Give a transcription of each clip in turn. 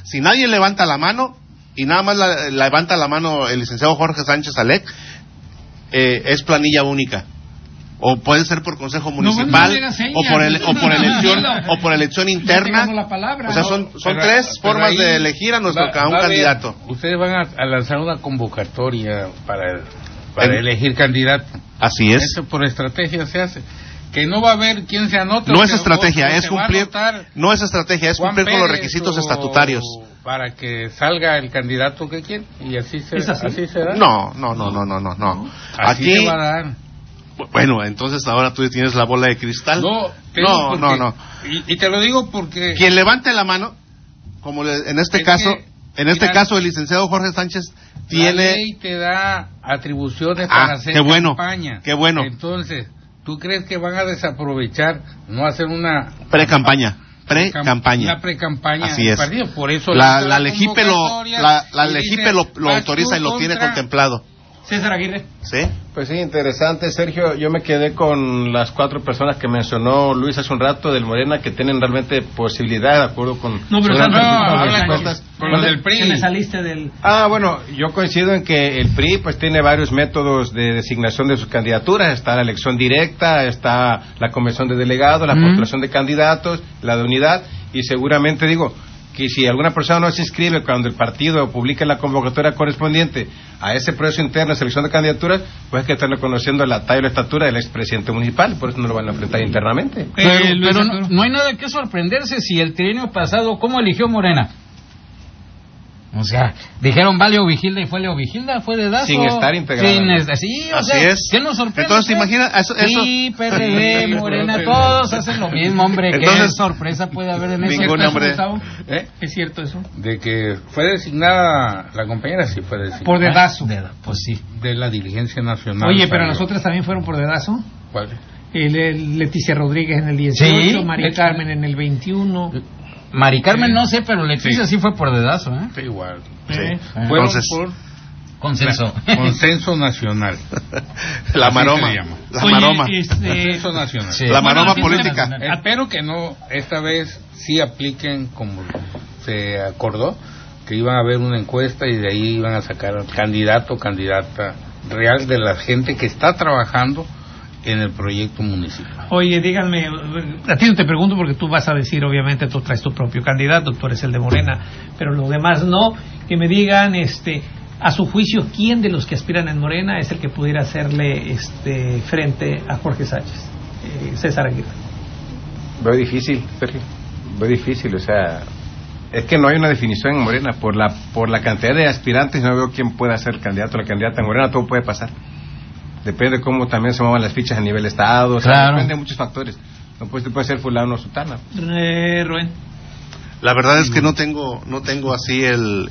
si nadie levanta la mano, y nada más levanta la mano el licenciado Jorge Sánchez Alec, es planilla única. O puede ser por consejo municipal, o por elección interna. O sea, son tres formas de elegir a un candidato. Ustedes van a lanzar una convocatoria para elegir candidato. Así es. Eso por estrategia se hace. Que no va a haber quién se anote. No es estrategia, es cumplir. No es estrategia, es cumplir con los requisitos estatutarios. Para que salga el candidato que quiere, y así se da. No. Así Aquí se va a dar. Bueno, entonces ahora tú tienes la bola de cristal. No. Y te lo digo porque quien levante la mano, como en este caso el licenciado Jorge Sánchez tiene. La ley te da atribuciones para hacer campaña. Qué bueno. Entonces, ¿tú crees que van a desaprovechar no hacer una pre-campaña? Una pre-campaña. Así es. Partido. Por eso la Legipe lo autoriza y lo tiene contemplado. César Aguirre. Sí. Pues sí, interesante, Sergio. Yo me quedé con las 4 personas que mencionó Luis hace un rato del Morena, que tienen realmente posibilidad, de acuerdo con... No, pero con lo del PRI. Que me saliste del... Bueno, yo coincido en que el PRI pues tiene varios métodos de designación de sus candidaturas. Está la elección directa, está la convención de delegados, la postulación de candidatos, la de unidad, y seguramente que si alguna persona no se inscribe cuando el partido publique la convocatoria correspondiente a ese proceso interno de selección de candidaturas, pues hay que estar reconociendo la talla y la estatura del expresidente municipal, por eso no lo van a enfrentar internamente. Pero no hay nada que sorprenderse si el trienio pasado, ¿cómo eligió Morena? O sea, dijeron va Leo Vigilda y fue Leo Vigilda, fue dedazo. Sin estar integrado. Sí, así es. ¿Qué nos sorprende? Entonces, imagina eso. Sí, PRD, Morena, todos hacen lo mismo, hombre. Entonces, ¿qué sorpresa puede haber en eso? Ningún hombre. ¿Es cierto eso? De que fue designada la compañera, sí fue designada. Por dedazo. Pues sí. De la dirigencia nacional. Oye, pero las otras también fueron por dedazo. ¿Cuál? Leticia Rodríguez en el 18, ¿Sí? Mari Carmen en el 21. Mari Carmen no sé, pero Leticia sí fue por dedazo, ¿eh? Sí, igual. Sí. Entonces, por consenso nacional. La maroma. Consenso nacional. Sí. La maroma política. Espero que no, esta vez sí apliquen como se acordó, que iban a haber una encuesta y de ahí iban a sacar candidato o candidata real de la gente que está trabajando en el proyecto municipal. Oye, díganme, a ti no te pregunto porque tú vas a decir, obviamente, tú traes tu propio candidato, tú eres el de Morena, pero los demás no, que me digan, a su juicio, ¿quién de los que aspiran en Morena es el que pudiera hacerle frente a Jorge Sánchez? César Aguirre. Veo difícil, Sergio, o sea, es que no hay una definición en Morena, por la cantidad de aspirantes no veo quién pueda ser candidato o la candidata en Morena, todo puede pasar. Depende de cómo también se muevan las fichas a nivel estado, o sea, depende de muchos factores. No puede ser fulano o sutana. Rubén. La verdad es que no tengo así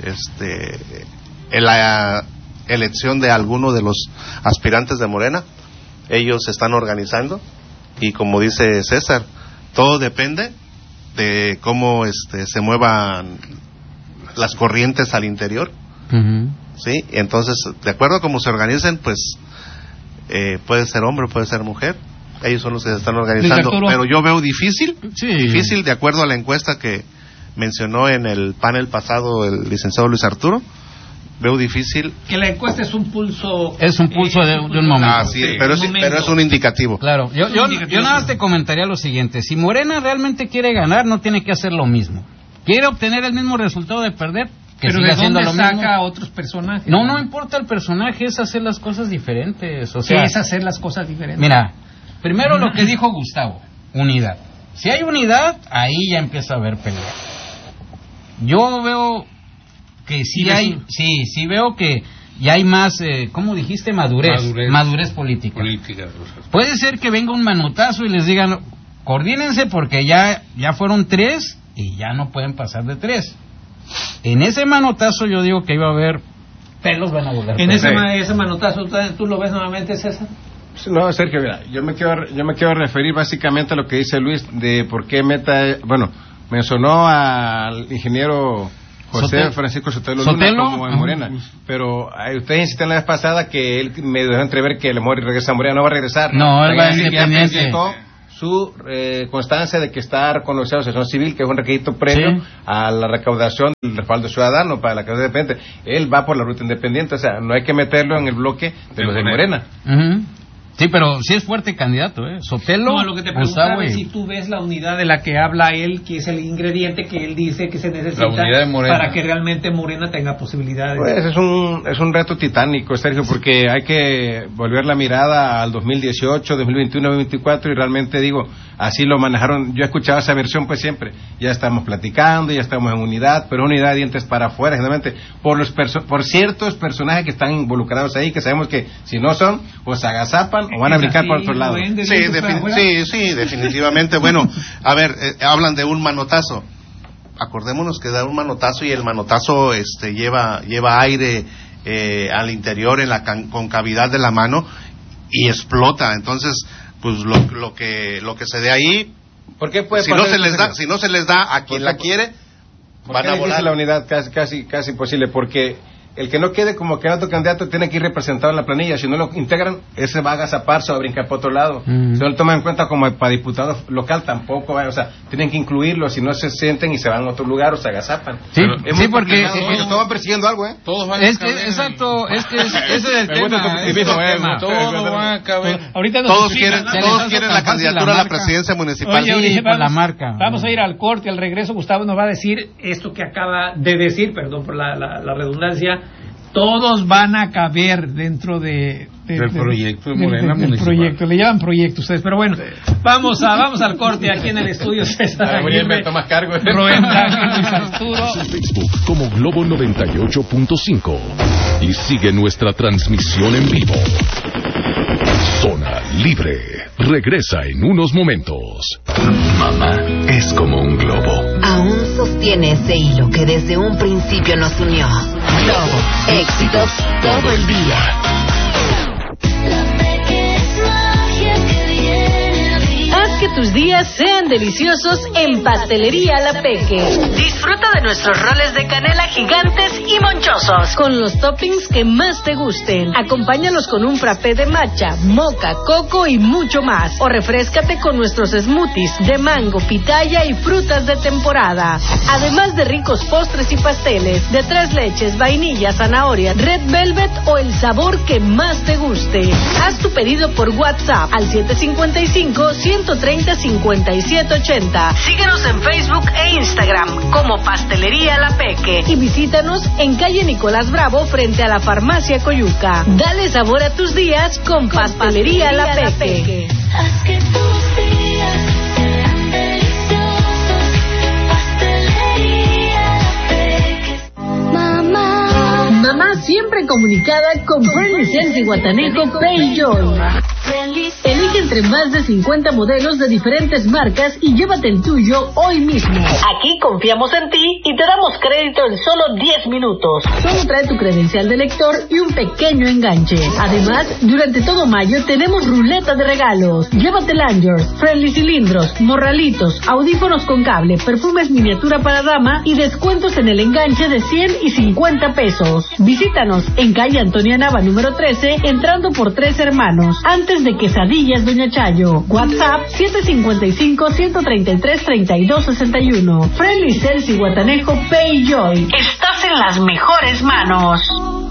la elección de alguno de los aspirantes de Morena. Ellos se están organizando y como dice César, todo depende de cómo se muevan las corrientes al interior. Sí, entonces de acuerdo a cómo se organicen, pues puede ser hombre, puede ser mujer. Ellos son los que se están organizando, pero yo veo difícil de acuerdo a la encuesta que mencionó en el panel pasado el licenciado Luis Arturo. Veo difícil que la encuesta es un pulso de un momento. Sí, pero es un indicativo. Claro, yo nada más te comentaría lo siguiente: si Morena realmente quiere ganar, no tiene que hacer lo mismo. Quiere obtener el mismo resultado de perder, que pero siga haciendo lo mismo. Saca a otros personajes. No importa el personaje, es hacer las cosas diferentes. O sea, ¿qué es hacer las cosas diferentes? Mira, primero lo que dijo Gustavo, unidad. Si hay unidad, ahí ya empieza a haber pelea. Yo veo que sí veo que ya hay más, ¿cómo dijiste? Madurez política. Puede ser que venga un manotazo y les digan, coordínense porque ya fueron 3 y ya no pueden pasar de 3. En ese manotazo yo digo que iba a haber pelos, van a volar. En ese manotazo, ¿tú lo ves nuevamente, César? No, Sergio, mira, yo me quiero referir básicamente a lo que dice Luis de por qué mencionó al ingeniero José Francisco Sotelo Luna como en Morena, pero ustedes insisten la vez pasada que él me dejó entrever que el Mori regresa a Morena, no va a regresar. No, él va independiente. su constancia de que está reconocido asociación civil, que es un requisito previo a la recaudación del respaldo ciudadano para la causa independiente. Él va por la ruta independiente, o sea, no hay que meterlo en el bloque de los de Morena. Sí, pero sí es fuerte candidato, Sotelo, no, lo que te preguntaba es si tú ves la unidad de la que habla él, que es el ingrediente que él dice que se necesita para que realmente Morena tenga posibilidades. Pues es un reto titánico, Sergio, porque hay que volver la mirada al 2018, 2021, 2024 y realmente digo, así lo manejaron. Yo he escuchado esa versión pues siempre, ya estamos platicando, ya estamos en unidad, pero unidad de dientes para afuera, generalmente por ciertos personajes que están involucrados ahí, que sabemos que si no son, pues agazapan o van a brincar por otro lado. Sí, definitivamente. Bueno, a ver, hablan de un manotazo. Acordémonos que da un manotazo y el manotazo lleva aire al interior en la concavidad de la mano y explota. Entonces, pues lo que se dé ahí, ¿por qué puede si no se les da a quien la quiere, van a volar. La unidad casi imposible, porque el que no quede como candidato tiene que ir representado en la planilla. Si no lo integran, ese va a agazaparse o a brincar por otro lado. Si no lo toman en cuenta como para diputado local, tampoco va, o sea, tienen que incluirlo. Si no se sienten y se van a otro lugar o se agazapan. Sí, porque estaban persiguiendo algo, Todos van a caber. Exacto, ese es el tema. Todos van a caber. Ahorita todos quieren la candidatura a la presidencia municipal. Oye, por la marca. Vamos a ir al corte. Al regreso, Gustavo nos va a decir esto que acaba de decir, perdón por la redundancia. Todos van a caber dentro del proyecto de Morena municipal. Proyecto, le llaman proyecto ustedes, pero bueno, vamos al corte aquí en el estudio. César Aguirre, más cargo. Rubén Blanco, Luis Arturo. Facebook como Globo 98.5 y sigue nuestra transmisión en vivo. Zona Libre regresa en unos momentos. Mamá es como un globo. Aún sostiene ese hilo que desde un principio nos unió. Globo, éxitos todo el día. Haz que tus días sean deliciosos en Pastelería La Peque. Disfruta de nuestros roles de canela gigantes y monchosos, con los toppings que más te gusten. Acompáñalos con un frappé de matcha, moca, coco y mucho más. O refréscate con nuestros smoothies de mango, pitaya y frutas de temporada. Además de ricos postres y pasteles de 3 leches, vainilla, zanahoria, red velvet o el sabor que más te guste. Haz tu pedido por WhatsApp al 755-130-5780. Síguenos en Facebook e Instagram como Pastelería La Peque y visítanos en calle Nicolás Bravo frente a la Farmacia Coyuca. Dale sabor a tus días con Pastelería La Peque. Haz que tus días sean deliciosos. Pastelería La Peque. Mamá siempre comunicada con Friendly Sense y Guatanejo Pay Joy. Elige entre más de 50 modelos de diferentes marcas y llévate el tuyo hoy mismo. Aquí confiamos en ti y te damos crédito en solo 10 minutos. Solo trae tu credencial de lector y un pequeño enganche. Además, durante todo mayo tenemos ruleta de regalos. Llévate lanyards, friendly cilindros, morralitos, audífonos con cable, perfumes miniatura para dama y descuentos en el enganche de 100 y 50 pesos. Visítanos en calle Antonia Nava número 13, entrando por Tres Hermanos, antes de Quesadillas Doña Chayo. WhatsApp 755-133-3261. Friendly Cells y Guatanejo Pay Joy. Estás en las mejores manos.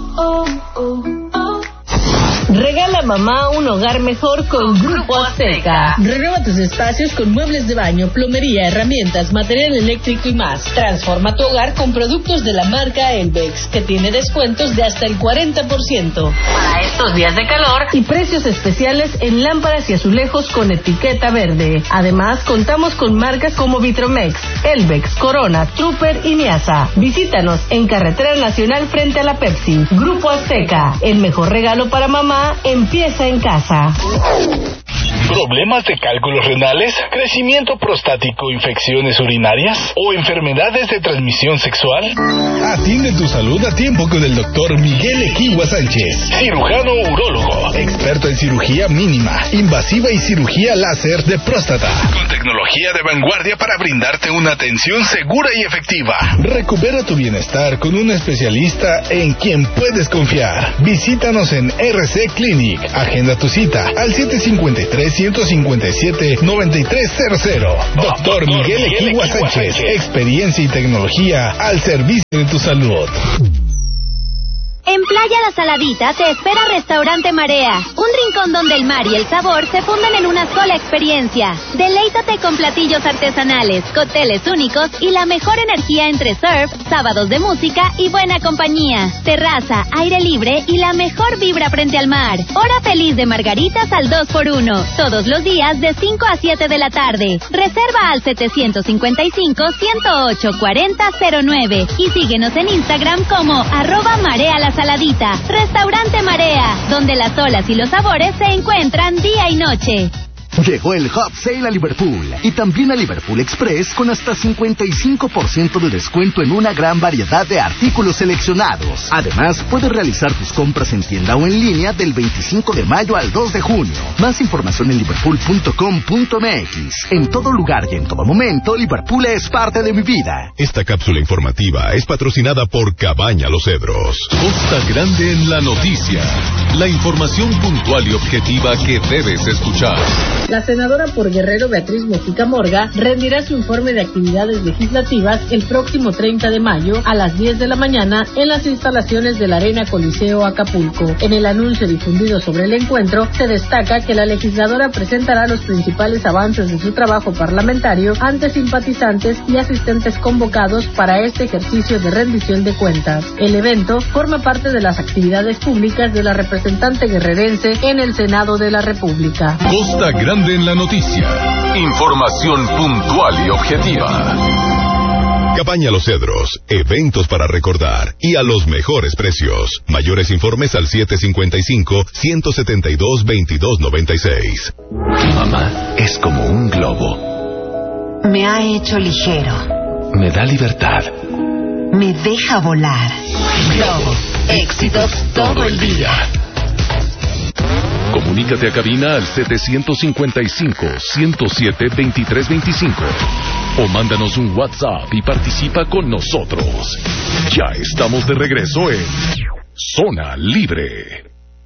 Regala a mamá un hogar mejor con Grupo Azteca. Renueva tus espacios con muebles de baño, plomería, herramientas, material eléctrico y más. Transforma tu hogar con productos de la marca Elvex, que tiene descuentos de hasta el 40% para estos días de calor y precios especiales en lámparas y azulejos con etiqueta verde. Además, contamos con marcas como Vitromex, Elvex, Corona, Trooper y Miasa. Visítanos en Carretera Nacional frente a la Pepsi. Grupo Azteca, el mejor regalo para mamá empieza en casa. ¿Problemas de cálculos renales, crecimiento prostático, infecciones urinarias o enfermedades de transmisión sexual? Atiende tu salud a tiempo con el doctor Miguel Equigua Sánchez, cirujano urólogo, experto en cirugía mínima, invasiva y cirugía láser de próstata, con tecnología de vanguardia para brindarte una atención segura y efectiva. Recupera tu bienestar con un especialista en quien puedes confiar. Visítanos en RC Clinic. Agenda tu cita al 753 757-9300. Doctor Miguel Equigua Sánchez. Experiencia y tecnología al servicio de tu salud. En Playa La Saladita te espera Restaurante Marea, un rincón donde el mar y el sabor se funden en una sola experiencia. Deleítate con platillos artesanales, cócteles únicos y la mejor energía entre surf, sábados de música y buena compañía. Terraza, aire libre y la mejor vibra frente al mar. Hora feliz de margaritas al 2x1, todos los días de 5 a 7 de la tarde. Reserva al 755-108-4009 y síguenos en Instagram como @MareaLaSaladita. Restaurante Marea, donde las olas y los sabores se encuentran día y noche. Llegó el Hot Sale a Liverpool y también a Liverpool Express con hasta 55% de descuento en una gran variedad de artículos seleccionados. Además, puedes realizar tus compras en tienda o en línea del 25 de mayo al 2 de junio. Más información en liverpool.com.mx. En todo lugar y en todo momento, Liverpool es parte de mi vida. Esta cápsula informativa es patrocinada por Cabaña Los Cedros. Costa Grande en la noticia. La información puntual y objetiva que debes escuchar. La senadora por Guerrero Beatriz Mojica Morga rendirá su informe de actividades legislativas el próximo 30 de mayo a las 10 de la mañana en las instalaciones de la Arena Coliseo Acapulco. En el anuncio difundido sobre el encuentro se destaca que la legisladora presentará los principales avances de su trabajo parlamentario ante simpatizantes y asistentes convocados para este ejercicio de rendición de cuentas. El evento forma parte de las actividades públicas de la representante guerrerense en el Senado de la República. Costa Grande en la noticia. Información puntual y objetiva. Cabaña Los Cedros. Eventos para recordar y a los mejores precios. Mayores informes al 755-172-2296. Mamá es como un globo. Me ha hecho ligero. Me da libertad. Me deja volar. Globo. Éxitos todo el día. Comunícate a cabina al 755-107-2325 o mándanos un WhatsApp y participa con nosotros. Ya estamos de regreso en Zona Libre.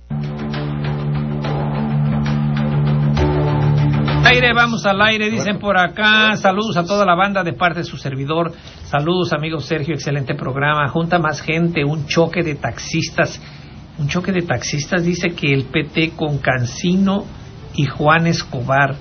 Vamos al aire, dicen por acá. Saludos a toda la banda de parte de su servidor. Saludos, amigos Sergio, excelente programa. Junta más gente, un choque de taxistas. Un choque de taxistas, dice que el PT con Cancino y Juan Escobar.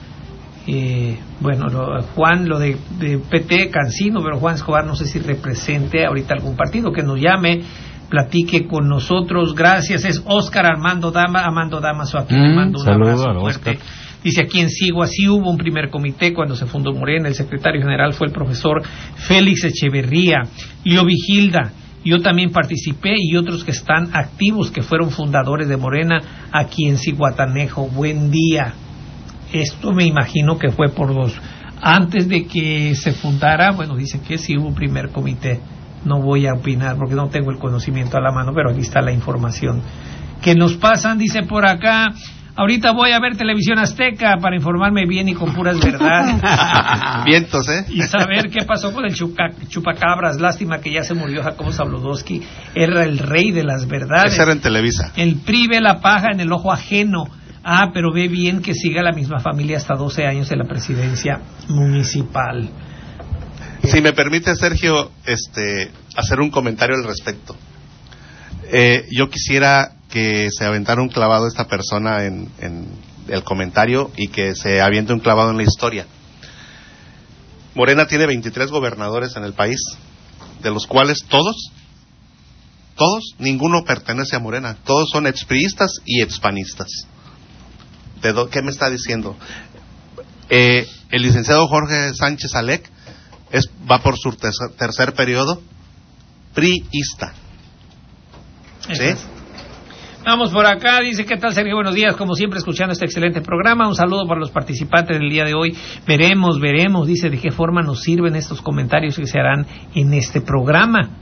Juan, lo de PT, Cancino, pero Juan Escobar no sé si represente ahorita algún partido. Que nos llame, platique con nosotros. Gracias. Es Óscar Armando Damaso. Aquí le mando un abrazo fuerte. Dice, aquí en Sigua sí hubo un primer comité cuando se fundó Morena. El secretario general fue el profesor Félix Echeverría. Leo Vigilda. Yo también participé y otros que están activos, que fueron fundadores de Morena aquí en Zihuatanejo. Buen día. Esto me imagino que fue por antes de que se fundara. Bueno, dice que sí hubo un primer comité. No voy a opinar porque no tengo el conocimiento a la mano, pero aquí está la información que nos pasan. Dice por acá, ahorita voy a ver Televisión Azteca para informarme bien y con puras verdades. Vientos, Y saber qué pasó con el chupacabras. Lástima que ya se murió Jacobo Zabludowski. Era el rey de las verdades. Ese era en Televisa. El PRI ve la paja en el ojo ajeno. Pero ve bien que siga la misma familia hasta 12 años en la presidencia municipal. Si me permite, Sergio, hacer un comentario al respecto. Yo quisiera que se aventara un clavado esta persona en el comentario y que se aviente un clavado en la historia. Morena tiene 23 gobernadores en el país, de los cuales todos, ninguno pertenece a Morena. Todos son expriistas y expanistas. ¿Qué me está diciendo? El licenciado Jorge Sánchez Alec va por su tercer periodo priista. ¿Sí? Vamos por acá, dice, ¿qué tal, Sergio? Buenos días, como siempre escuchando este excelente programa. Un saludo para los participantes del día de hoy. Veremos, dice, de qué forma nos sirven estos comentarios que se harán en este programa.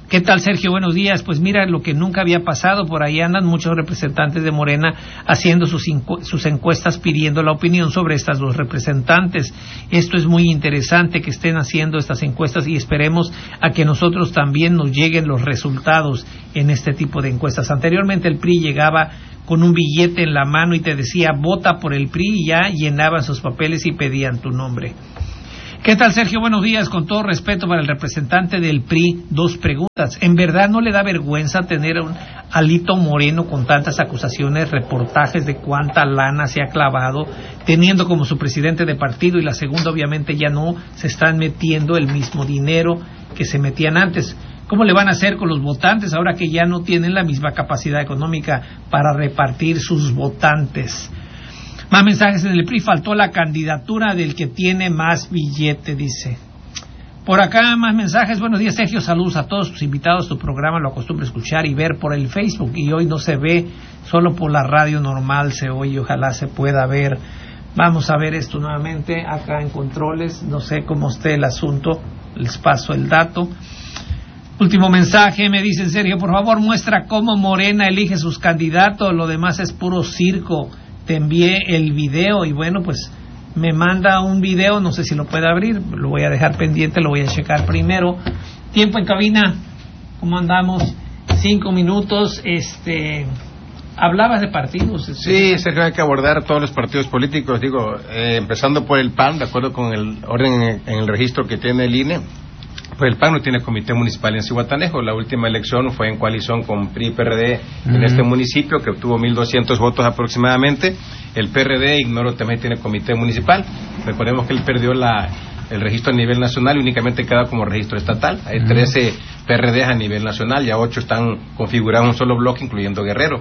¿Qué tal, Sergio? Buenos días. Pues mira, lo que nunca había pasado, por ahí andan muchos representantes de Morena haciendo sus encuestas pidiendo la opinión sobre estas dos representantes. Esto es muy interesante que estén haciendo estas encuestas y esperemos a que nosotros también nos lleguen los resultados en este tipo de encuestas. Anteriormente el PRI llegaba con un billete en la mano y te decía vota por el PRI y ya llenaban sus papeles y pedían tu nombre. ¿Qué tal, Sergio? Buenos días. Con todo respeto para el representante del PRI, dos preguntas. ¿En verdad no le da vergüenza tener a un Alito Moreno con tantas acusaciones, reportajes de cuánta lana se ha clavado, teniendo como su presidente de partido? Y la segunda, obviamente, ya no se están metiendo el mismo dinero que se metían antes. ¿Cómo le van a hacer con los votantes ahora que ya no tienen la misma capacidad económica para repartir sus votantes? Más mensajes en el PRI, faltó la candidatura del que tiene más billete, dice. Por acá más mensajes. Buenos días, Sergio, saludos a todos tus invitados. Tu programa lo acostumbro a escuchar y ver por el Facebook y hoy no se ve, solo por la radio normal se oye, ojalá se pueda ver. Vamos a ver esto nuevamente acá en controles, no sé cómo esté el asunto, les paso el dato. Último mensaje, me dicen, Sergio, por favor muestra cómo Morena elige sus candidatos, lo demás es puro circo. Te envié el video y bueno, pues me manda un video, no sé si lo puede abrir, lo voy a dejar pendiente, lo voy a checar primero. Tiempo en cabina, ¿cómo andamos? 5 minutos, hablabas de partidos. Sí, Sergio, hay que abordar todos los partidos políticos, empezando por el PAN, de acuerdo con el orden en el registro que tiene el INE. Pues el PAN no tiene comité municipal en Zihuatanejo. La última elección fue en coalición con PRI y PRD en este municipio, que obtuvo 1,200 votos aproximadamente. El PRD, ignoro, también tiene comité municipal. Recordemos que él perdió el registro a nivel nacional y únicamente queda como registro estatal. Hay 13 PRD a nivel nacional, ya 8 están configurados en un solo bloque, incluyendo Guerrero.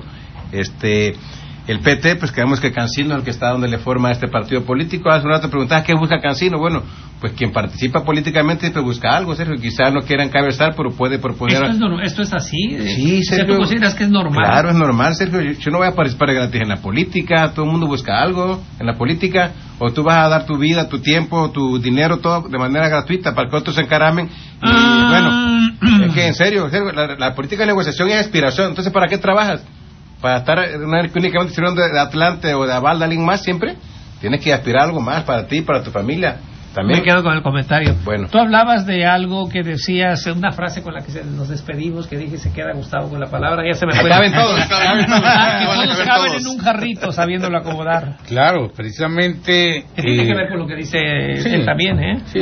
El PT, pues creemos que Cancino es el que está donde le forma este partido político. Hace un rato preguntabas qué busca Cancino. Bueno, pues quien participa políticamente siempre busca algo, Sergio. Quizás no quiera encabezar, pero puede proponer. ¿Esto es así? Sí, Sergio. ¿Tú consideras que es normal? Claro, es normal, Sergio. Yo no voy a participar gratis en la política. Todo el mundo busca algo en la política. O tú vas a dar tu vida, tu tiempo, tu dinero, todo de manera gratuita para que otros se encaramen. Y bueno, es que en serio, la política de negociación es aspiración. Entonces, ¿para qué trabajas? Para estar únicamente sirviendo de Atlante o de Aval de alguien más siempre, tienes que aspirar a algo más para ti, para tu familia. También. Me quedo con el comentario. Bueno. Tú hablabas de algo que decías, una frase con la que nos despedimos, que dije se queda Gustavo con la palabra, ya se me fue. Caben todos, que todos caben en un jarrito sabiéndolo acomodar. Claro, precisamente. Que tiene que ver con lo que dice él también, ¿eh? Sí,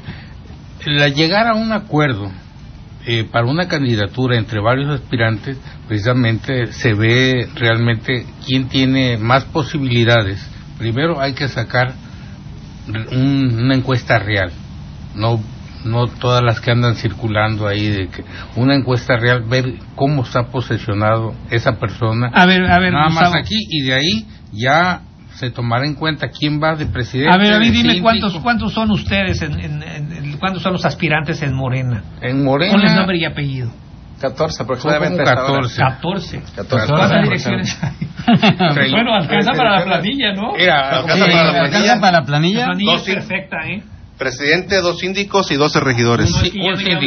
la llegar a un acuerdo para una candidatura entre varios aspirantes, precisamente se ve realmente quién tiene más posibilidades. Primero hay que sacar una encuesta real, no todas las que andan circulando ahí, de que una encuesta real, ver cómo está posesionado esa persona. A ver, nada Gustavo. más aquí, y de ahí ya se tomará en cuenta quién va de presidente. A ver, dime cuántos son ustedes, cuántos son los aspirantes en Morena. En Morena. Ponles nombre y apellido. 14 aproximadamente. 14. ¿Cuántas direcciones hay? Bueno, alcanza para la planilla, ¿no? ¿Alcanza para la planilla? La planilla es perfecta, ¿eh? Presidente, 2 síndicos y 12 regidores. Un síndico.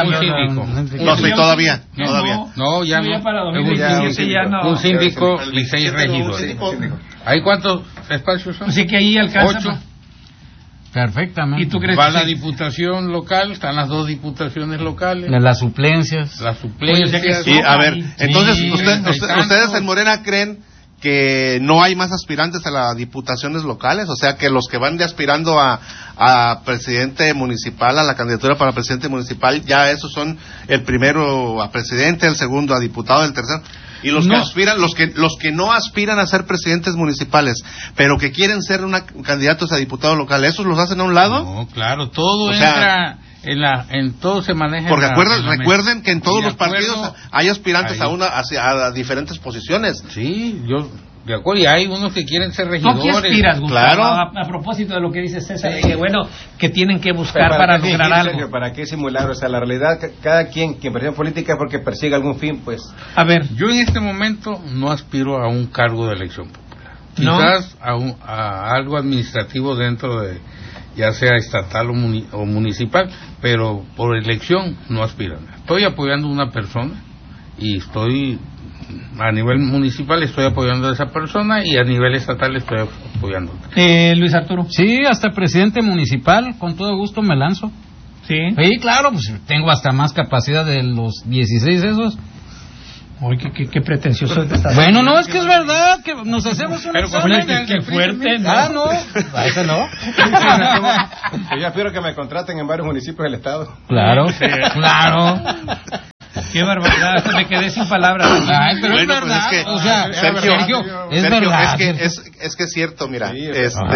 No, sí, todavía. No, ya no. Para 2017 ya no. Un síndico y 6 regidores. ¿Hay cuántos espacios son? Así que ahí alcanza. 8. Perfectamente. ¿Y tú crees va que la diputación local, están las 2 diputaciones locales, las suplencias. Y a ver, entonces ustedes en Morena creen que no hay más aspirantes a las diputaciones locales, o sea que los que van de aspirando a presidente municipal, a la candidatura para presidente municipal, ya esos son el primero a presidente, el segundo a diputado, el tercero. Y los que aspiran, los que no aspiran a ser presidentes municipales, pero que quieren ser candidatos a diputado local, ¿esos los hacen a un lado? No, claro, todo entra en todo se maneja. Porque recuerden que en todos los partidos hay aspirantes a diferentes posiciones. Sí, yo de acuerdo, y hay unos que quieren ser regidores. ¿Tú qué aspiras, Gustavo? Claro. A propósito de lo que dice César, que bueno, que tienen que buscar para lograr algo. Sergio, ¿para qué simular? O sea, la realidad, cada quien persigue política es porque persigue algún fin, pues. A ver, yo en este momento no aspiro a un cargo de elección popular. Quizás a algo administrativo dentro de ya sea estatal o municipal, pero por elección no aspiran. Estoy apoyando a una persona y estoy a nivel municipal estoy apoyando a esa persona y a nivel estatal estoy apoyando. Luis Arturo. Sí, hasta presidente municipal, con todo gusto me lanzo. Sí. Sí, claro, pues tengo hasta más capacidad de los 16 esos. Uy, qué pretencioso estás. Bueno, no, es que es verdad, que nos hacemos un examen. Qué fuerte, ¿no? Ah, no, a eso no. Yo espero que me contraten en varios municipios del estado. Claro, claro. Qué barbaridad, me quedé sin palabras. Ay, pero bueno, es verdad, pues es que, o sea, Sergio, es verdad. Es que es cierto, mira, Sí,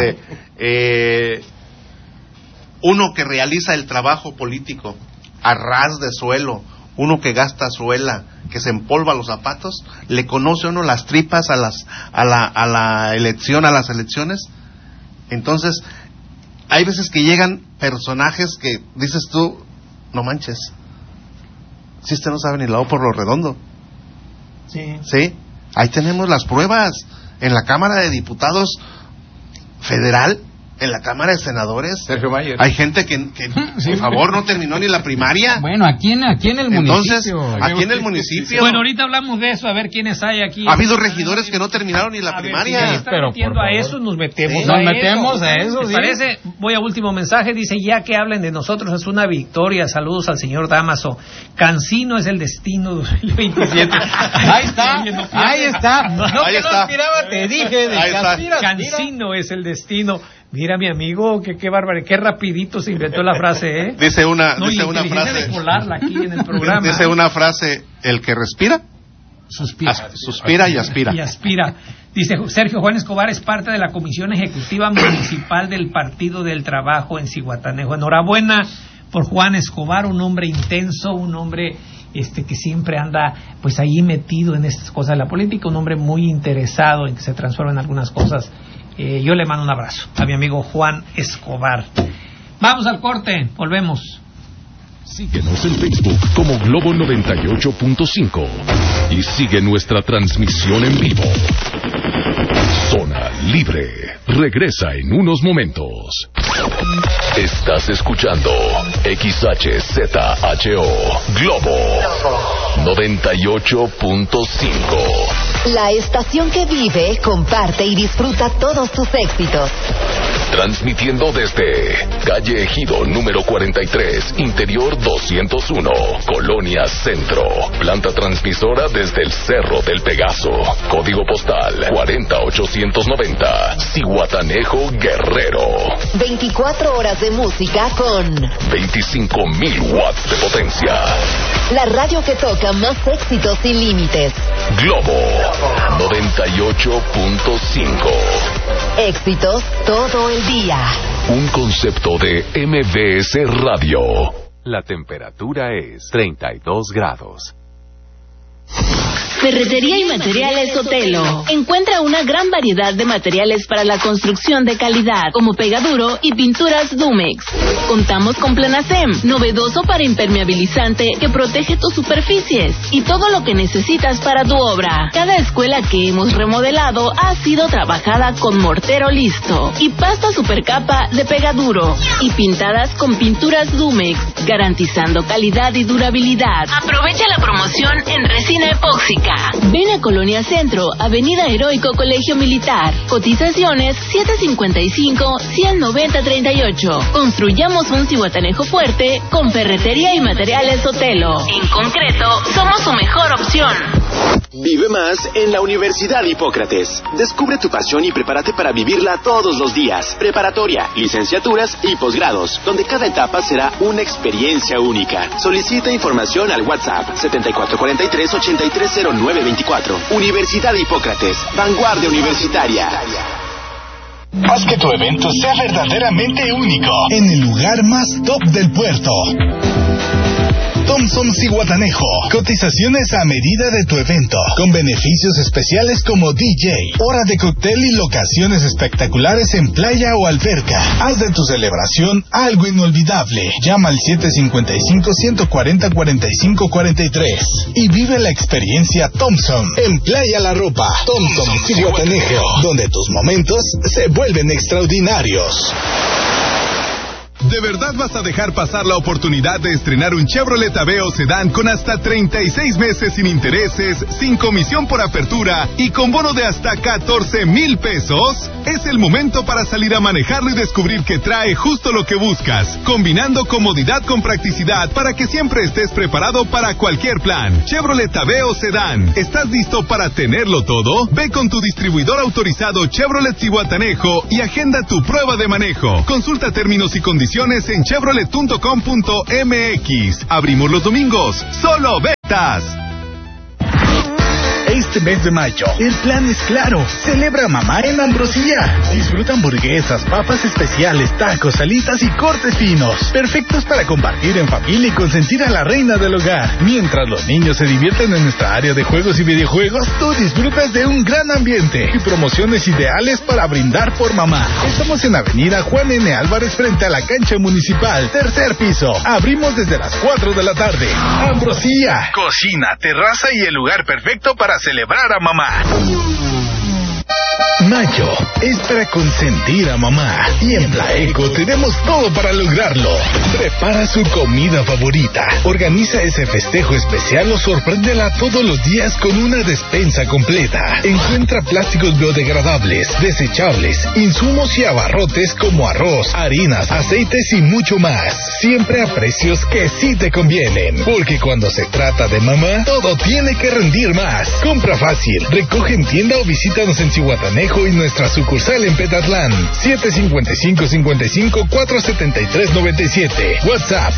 uno que realiza el trabajo político a ras de suelo, uno que gasta suela, que se empolva los zapatos, le conoce uno las tripas a la elección, a las elecciones. Entonces, hay veces que llegan personajes que dices tú, no manches, si usted no sabe ni la O por lo redondo. Sí, ahí tenemos las pruebas en la Cámara de Diputados Federal, en la Cámara de Senadores. Sergio Mayer. Hay gente que por favor, no terminó ni la primaria. Bueno, aquí en el Entonces, municipio. aquí en el municipio. Bueno, ahorita hablamos de eso, a ver quiénes hay aquí. Ha habido regidores que no terminaron ni la primaria. Si pero metiendo a eso, nos metemos. Sí. A Nos metemos a eso, ¿Les sí. parece? Voy a último mensaje. Dice, ya que hablen de nosotros es una victoria. Saludos al señor Damaso. Cancino es el destino 2027. Ahí está, ahí está. No, Ahí que está. no aspiraba, te dije. De Ahí está. aspira. Cancino es el destino. Mira, mi amigo, qué bárbaro, qué rapidito se inventó la frase, ¿eh? Dice una inteligencia frase. de colarla aquí en el programa. Dice una frase, el que respira, suspira y aspira. Y aspira. Dice Sergio Juan Escobar es parte de la Comisión Ejecutiva Municipal del Partido del Trabajo en Zihuatanejo. Enhorabuena por Juan Escobar, un hombre intenso, un hombre que siempre anda pues ahí metido en estas cosas de la política, un hombre muy interesado en que se transformen algunas cosas. Yo le mando un abrazo a mi amigo Juan Escobar. Vamos al corte, volvemos. Síguenos en Facebook como Globo 98.5 y sigue nuestra transmisión en vivo. Zona Libre regresa en unos momentos. Estás escuchando XHZHO Globo 98.5. La estación que vive, comparte y disfruta todos tus éxitos. Transmitiendo desde Calle Ejido número 43, Interior 201, Colonia Centro. Planta transmisora desde el Cerro del Pegaso. Código postal 40890, Zihuatanejo, Guerrero. 24 horas de música con 25,000 watts de potencia. la radio que toca más éxitos sin límites. Globo 98.5. Éxitos todo el día. Un concepto de MBS Radio. La temperatura es 32 grados. Ferretería y Materiales Sotelo. Encuentra una gran variedad de materiales para la construcción de calidad, como pegaduro y pinturas Dumex. Contamos con Planacem, novedoso para impermeabilizante que protege tus superficies y todo lo que necesitas para tu obra. Cada escuela que hemos remodelado ha sido trabajada con mortero listo y pasta supercapa de pegaduro y pintadas con pinturas Dumex, garantizando calidad y durabilidad. Aprovecha la promoción en resina epóxica. Ven a Colonia Centro, Avenida Heroico Colegio Militar. Cotizaciones 755-190-38. Construyamos un Zihuatanejo fuerte con Ferretería y Materiales Sotelo. En concreto, somos su mejor opción. Vive más en la Universidad Hipócrates. Descubre tu pasión y prepárate para vivirla todos los días. Preparatoria, licenciaturas y posgrados, donde cada etapa será una experiencia única. Solicita información al WhatsApp 7443-830924. Universidad Hipócrates, vanguardia universitaria. Haz que tu evento sea verdaderamente único. En el lugar más top del puerto. Thompson Zihuatanejo. Cotizaciones a medida de tu evento, con beneficios especiales como DJ, hora de cóctel y locaciones espectaculares en playa o alberca. Haz de tu celebración algo inolvidable. Llama al 755-140-4543 y vive la experiencia Thompson en Playa La Ropa. Thompson Zihuatanejo, donde tus momentos se vuelven extraordinarios. ¿De verdad vas a dejar pasar la oportunidad de estrenar un Chevrolet Aveo Sedán con hasta 36 meses sin intereses, sin comisión por apertura y con bono de hasta 14,000 pesos? Es el momento para salir a manejarlo y descubrir que trae justo lo que buscas, combinando comodidad con practicidad para que siempre estés preparado para cualquier plan. Chevrolet Aveo Sedán. ¿Estás listo para tenerlo todo? Ve con tu distribuidor autorizado Chevrolet Zihuatanejo y agenda tu prueba de manejo. Consulta términos y condiciones en chevrolet.com.mx. Abrimos los domingos. Solo ventas. Este mes de mayo, el plan es claro. Celebra a mamá en Ambrosía. Disfruta hamburguesas, papas especiales, tacos, alitas y cortes finos. Perfectos para compartir en familia y consentir a la reina del hogar. Mientras los niños se divierten en nuestra área de juegos y videojuegos, tú disfrutas de un gran ambiente y promociones ideales para brindar por mamá. Estamos en Avenida Juan N. Álvarez frente a la cancha municipal, tercer piso. Abrimos desde las 4 de la tarde. Ambrosía. Cocina, terraza y el lugar perfecto para celebrar a mamá. Mayo es para consentir a mamá y en Plaeco tenemos todo para lograrlo. Prepara su comida favorita, organiza ese festejo especial o sorpréndela todos los días con una despensa completa. Encuentra plásticos biodegradables, desechables, insumos y abarrotes como arroz, harinas, aceites y mucho más. Siempre a precios que sí te convienen, porque cuando se trata de mamá, todo tiene que rendir más. Compra fácil, recoge en tienda o visítanos en Zihuatanejo y nuestra sucursal en Petatlán. 755-55-473-97. WhatsApp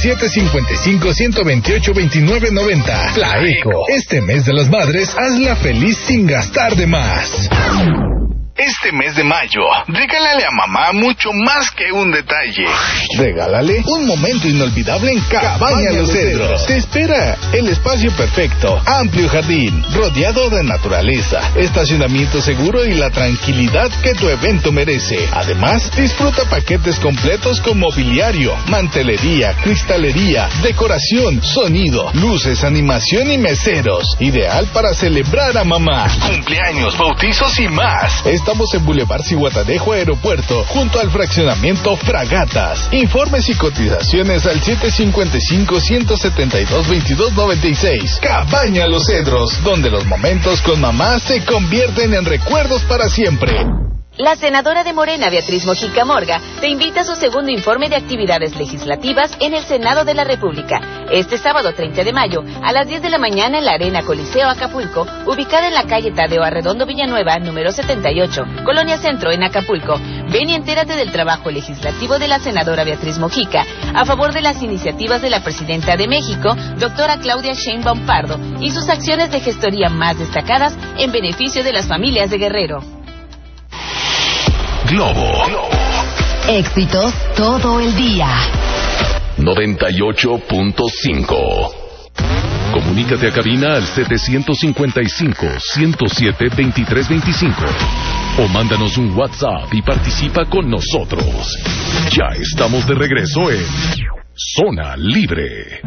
755-128-2990. Plaeco. Este mes de las madres, hazla feliz sin gastar de más. Este mes de mayo, regálale a mamá mucho más que un detalle. Regálale un momento inolvidable en Cabaña Los Cedros. Te espera el espacio perfecto, amplio jardín, rodeado de naturaleza, estacionamiento seguro y la tranquilidad que tu evento merece. Además, disfruta paquetes completos con mobiliario, mantelería, cristalería, decoración, sonido, luces, animación y meseros. Ideal para celebrar a mamá, cumpleaños, bautizos y más. Estamos en Boulevard Zihuatanejo Aeropuerto, junto al fraccionamiento Fragatas. Informes y cotizaciones al 755-172-2296. Cabaña Los Cedros, donde los momentos con mamá se convierten en recuerdos para siempre. La senadora de Morena, Beatriz Mojica Morga, te invita a su segundo informe de actividades legislativas en el Senado de la República. Este sábado 30 de mayo, a las 10 de la mañana en la Arena Coliseo Acapulco, ubicada en la calle Tadeo Arredondo Villanueva, número 78, Colonia Centro, en Acapulco. Ven y entérate del trabajo legislativo de la senadora Beatriz Mojica, a favor de las iniciativas de la Presidenta de México, doctora Claudia Sheinbaum Pardo, y sus acciones de gestoría más destacadas en beneficio de las familias de Guerrero. Globo. Éxitos todo el día. 98.5. Comunícate a cabina al 755-107-2325 o mándanos un WhatsApp y participa con nosotros. Ya estamos de regreso en Zona Libre.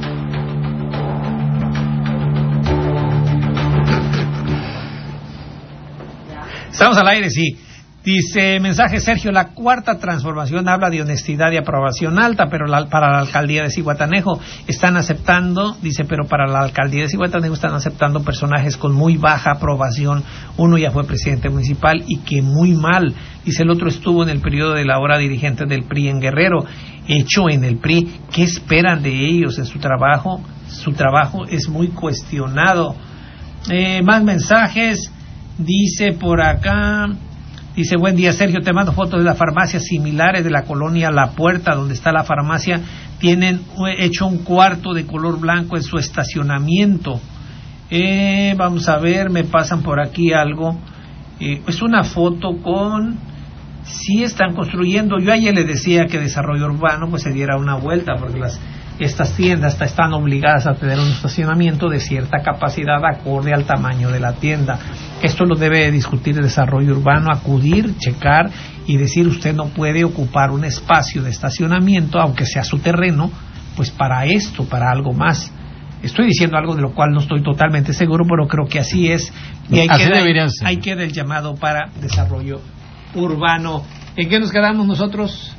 Estamos al aire, sí. Dice, mensaje Sergio, la cuarta transformación habla de honestidad y aprobación alta, pero para la alcaldía de Zihuatanejo están aceptando, dice, pero para la alcaldía de Zihuatanejo están aceptando personajes con muy baja aprobación. Uno ya fue presidente municipal y que muy mal. Dice, el otro estuvo en el periodo de la hora dirigente del PRI en Guerrero, hecho en el PRI. ¿Qué esperan de ellos en su trabajo? Su trabajo es muy cuestionado. Más mensajes, dice por acá... Dice, buen día Sergio, te mando fotos de las farmacias similares de la colonia La Puerta, donde está la farmacia. Tienen hecho un cuarto de color blanco en su estacionamiento. Vamos a ver, me pasan por aquí algo. Es una foto con... Sí están construyendo. Yo ayer le decía que Desarrollo Urbano pues se diera una vuelta, porque estas tiendas están obligadas a tener un estacionamiento de cierta capacidad acorde al tamaño de la tienda. Esto lo debe discutir el Desarrollo Urbano, acudir, checar y decir, usted no puede ocupar un espacio de estacionamiento, aunque sea su terreno, pues para esto, para algo más. Estoy diciendo algo de lo cual no estoy totalmente seguro, pero creo que así es. Y ahí queda el llamado para Desarrollo Urbano. ¿En qué nos quedamos nosotros?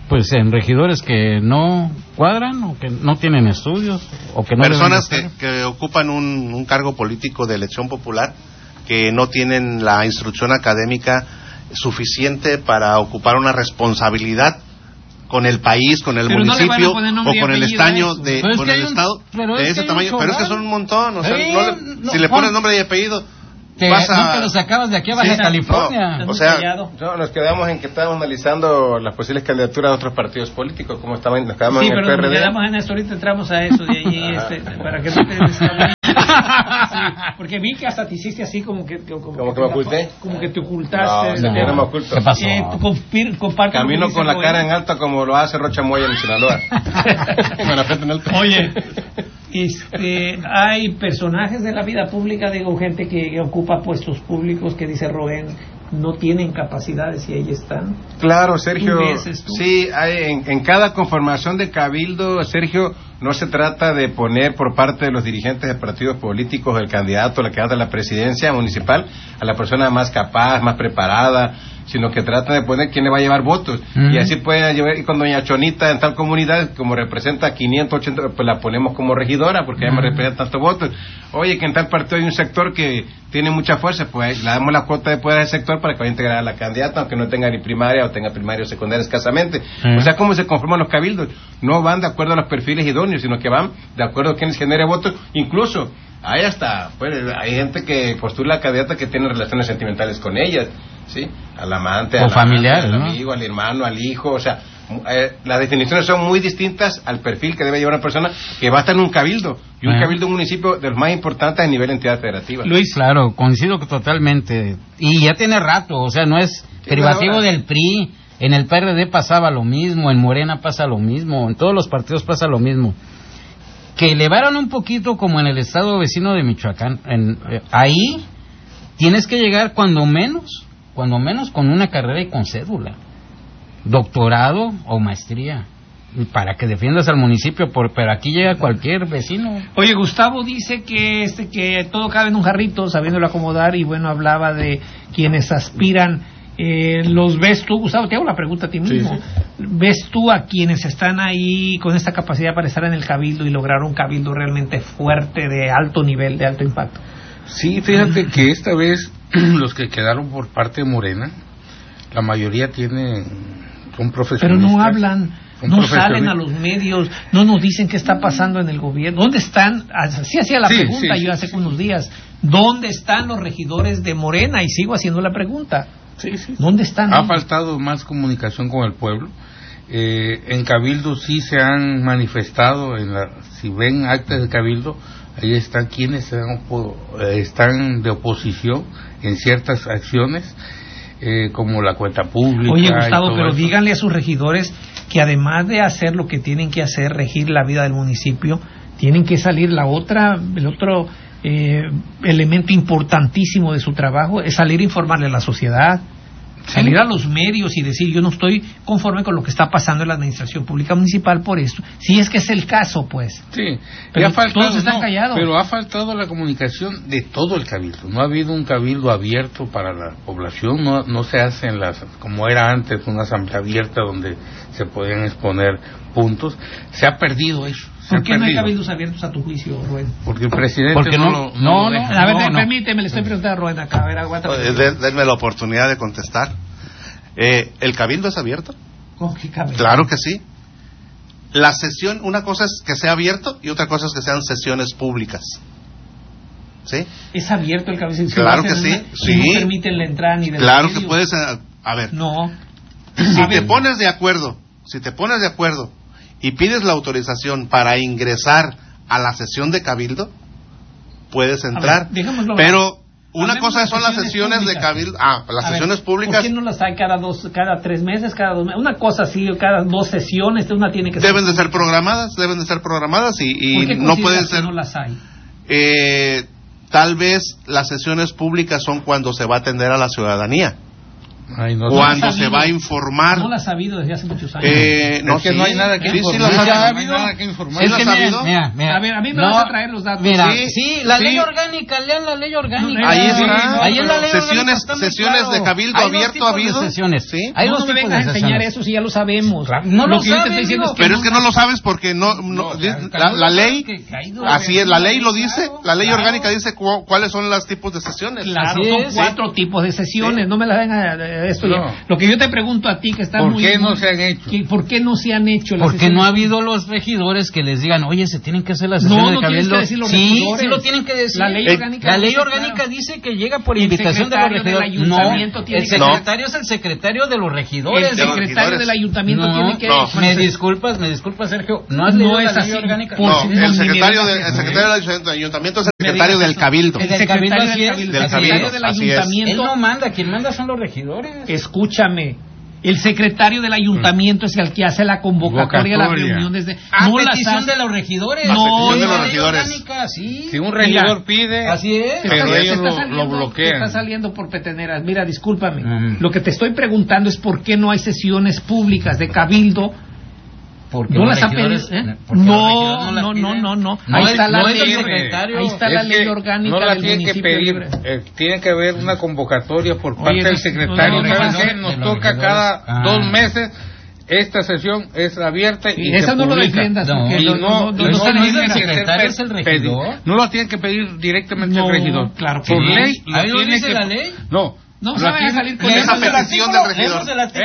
Pues en regidores que no cuadran o que no tienen estudios o que no personas que ocupan un cargo político de elección popular que no tienen la instrucción académica suficiente para ocupar una responsabilidad con el país, con el municipio o con el estaño con el estado de ese tamaño, pero es que son un montón, o sea, si le pones nombre y apellido no te lo sacabas de aquí a Baja California. No, o sea, nos quedamos en que estábamos analizando las posibles candidaturas de otros partidos políticos, como nos quedamos en el PRD. Nos quedamos en esto, ahorita entramos a eso de allí, para que no te desabres. Sí, porque vi que hasta te hiciste así como que me oculté. Como que te ocultaste. No me oculto. ¿Qué pasó? Camino con la cara en alto como lo hace Rocha Moya en Sinaloa. Oye, hay personajes de la vida pública, digo, gente que ocupa puestos públicos que dice Rubén no tienen capacidades y ahí están. Claro, Sergio. Sí, hay en cada conformación de cabildo, Sergio, no se trata de poner por parte de los dirigentes de partidos políticos el candidato, la candidata a la presidencia municipal a la persona más capaz, más preparada, sino que trata de poner quién le va a llevar votos. Y así pueden llevar, y con doña Chonita en tal comunidad, como representa 580, pues la ponemos como regidora, porque ella me representa tantos votos. Oye, que en tal partido hay un sector que tiene mucha fuerza, pues le damos la cuota de poder al sector para que vaya a integrar a la candidata, aunque no tenga ni primaria o tenga primaria o secundaria escasamente. O sea, ¿cómo se conforman los cabildos? No van de acuerdo a los perfiles idóneos, sino que van de acuerdo a quienes genere votos. Incluso hay hay gente que postula a candidata que tiene relaciones sentimentales con ellas, ¿sí? Al amante, al familiar, al amigo, al hermano, al hijo, o sea, las definiciones son muy distintas al perfil que debe llevar una persona que va a estar en un cabildo, y un cabildo en un municipio de los más importantes a nivel de entidad federativa. Luis, claro, coincido totalmente, y ya tiene rato, o sea, no es privativo del PRI, en el PRD pasaba lo mismo, en Morena pasa lo mismo, en todos los partidos pasa lo mismo. Que elevaron un poquito como en el estado vecino de Michoacán, ahí tienes que llegar cuando menos con una carrera y con cédula, doctorado o maestría, para que defiendas al municipio, pero aquí llega cualquier vecino. Oye, Gustavo dice que todo cabe en un jarrito, sabiéndolo acomodar, y bueno, hablaba de quienes aspiran. ¿Los ves tú, Gustavo? Te hago la pregunta a ti mismo. Sí. ¿Ves tú a quienes están ahí con esta capacidad para estar en el cabildo y lograr un cabildo realmente fuerte, de alto nivel, de alto impacto? Sí, fíjate que esta vez los que quedaron por parte de Morena, la mayoría son profesionistas. Pero no hablan, no salen a los medios, no nos dicen qué está pasando en el gobierno. ¿Dónde están? Así hacía la pregunta yo hace unos días. ¿Dónde están los regidores de Morena? Y sigo haciendo la pregunta. Sí. ¿Dónde están? Ha faltado más comunicación con el pueblo. En Cabildo sí se han manifestado, si ven actas de Cabildo, ahí están quienes están de oposición en ciertas acciones, como la cuenta pública. Oye, Gustavo, pero díganle a sus regidores que además de hacer lo que tienen que hacer, regir la vida del municipio, tienen que salir el otro elemento importantísimo de su trabajo es salir a informarle a la sociedad, salir a los medios y decir: yo no estoy conforme con lo que está pasando en la administración pública municipal por esto, si es que es el caso, pues. Sí, pero todos están callados. Pero ha faltado la comunicación de todo el cabildo. No ha habido un cabildo abierto para la población, no se hacen como era antes, una asamblea abierta donde se podían exponer puntos. Se ha perdido eso. ¿Por qué no hay cabildos abiertos a tu juicio, Rubén? Porque el presidente no. A ver, permíteme, le estoy preguntando a Rubén acá. A ver, aguántame. Denme la oportunidad de contestar. ¿El cabildo es abierto? ¿Cómo que cabildo? Claro que sí. La sesión, una cosa es que sea abierto y otra cosa es que sean sesiones públicas. ¿Sí? ¿Es abierto el cabildo? Claro que sí. Sí. No permiten la entrada ni de Claro que puedes. A ver. No. Si te pones de acuerdo y pides la autorización para ingresar a la sesión de cabildo, puedes entrar. Pero una cosa son las sesiones de cabildo, las sesiones públicas. ¿Por qué no las hay cada 3 meses, cada 2 meses? Una cosa así, cada 2 sesiones, una tiene que ser. Deben de ser programadas y ¿por qué no pueden ser. No las hay? Tal vez las sesiones públicas son cuando se va a atender a la ciudadanía. cuando se va a informar. No la ha sabido desde hace muchos años. No, es que no hay nada que informar. Sí, No hay nada que informar. Es que mira, a ver, a mí me vas a traer los datos. Mira, la ley orgánica, lean la ley orgánica. Ahí está. Ahí en la ley sesiones de cabildo abierto ha habido. Sí. Hay no me vengas a enseñar eso si ya lo sabemos. No lo sabes. Pero es que no lo sabes porque la ley, así es, la ley lo dice, la ley orgánica dice cuáles son los tipos de sesiones. Claro, son 4 tipos de sesiones. No me la vengan a esto. Lo que yo te pregunto a ti, que está ¿por qué no se han hecho? ¿Por qué no se han hecho las Porque sesiones? no ha habido los regidores que les digan, oye, se tienen que hacer las sesiones de cabildo. Sí, sí lo tienen que decir. La ley orgánica dice que llega por invitación de los regidores. El secretario es el secretario de los regidores. El secretario del ayuntamiento tiene que... Me disculpas, Sergio. No has leído la ley orgánica. El secretario del ayuntamiento es el secretario del cabildo. El secretario del ayuntamiento. Él no manda, quien manda son los regidores. Escúchame. El secretario del ayuntamiento es el que hace la convocatoria a las reuniones de... petición de los regidores. Petición de los regidores. Si un regidor pide... Así es. Pero ellos lo bloquean. Está saliendo por peteneras. Mira, discúlpame. Lo que te estoy preguntando es por qué no hay sesiones públicas de cabildo. Porque no las ha pedido. No. Ahí está la ley. Ahí está la ley orgánica. No la tienen que pedir. Tiene que haber una convocatoria por parte del secretario. Nos toca cada 2 meses. Esta sesión es abierta y esa se no publica. Lo defiendas. No el secretario es el regidor. No lo tienen que pedir directamente el regidor. Claro que por no. ley. ¿Ahí lo dice la ley? No se vaya a salir con esa petición del regidor.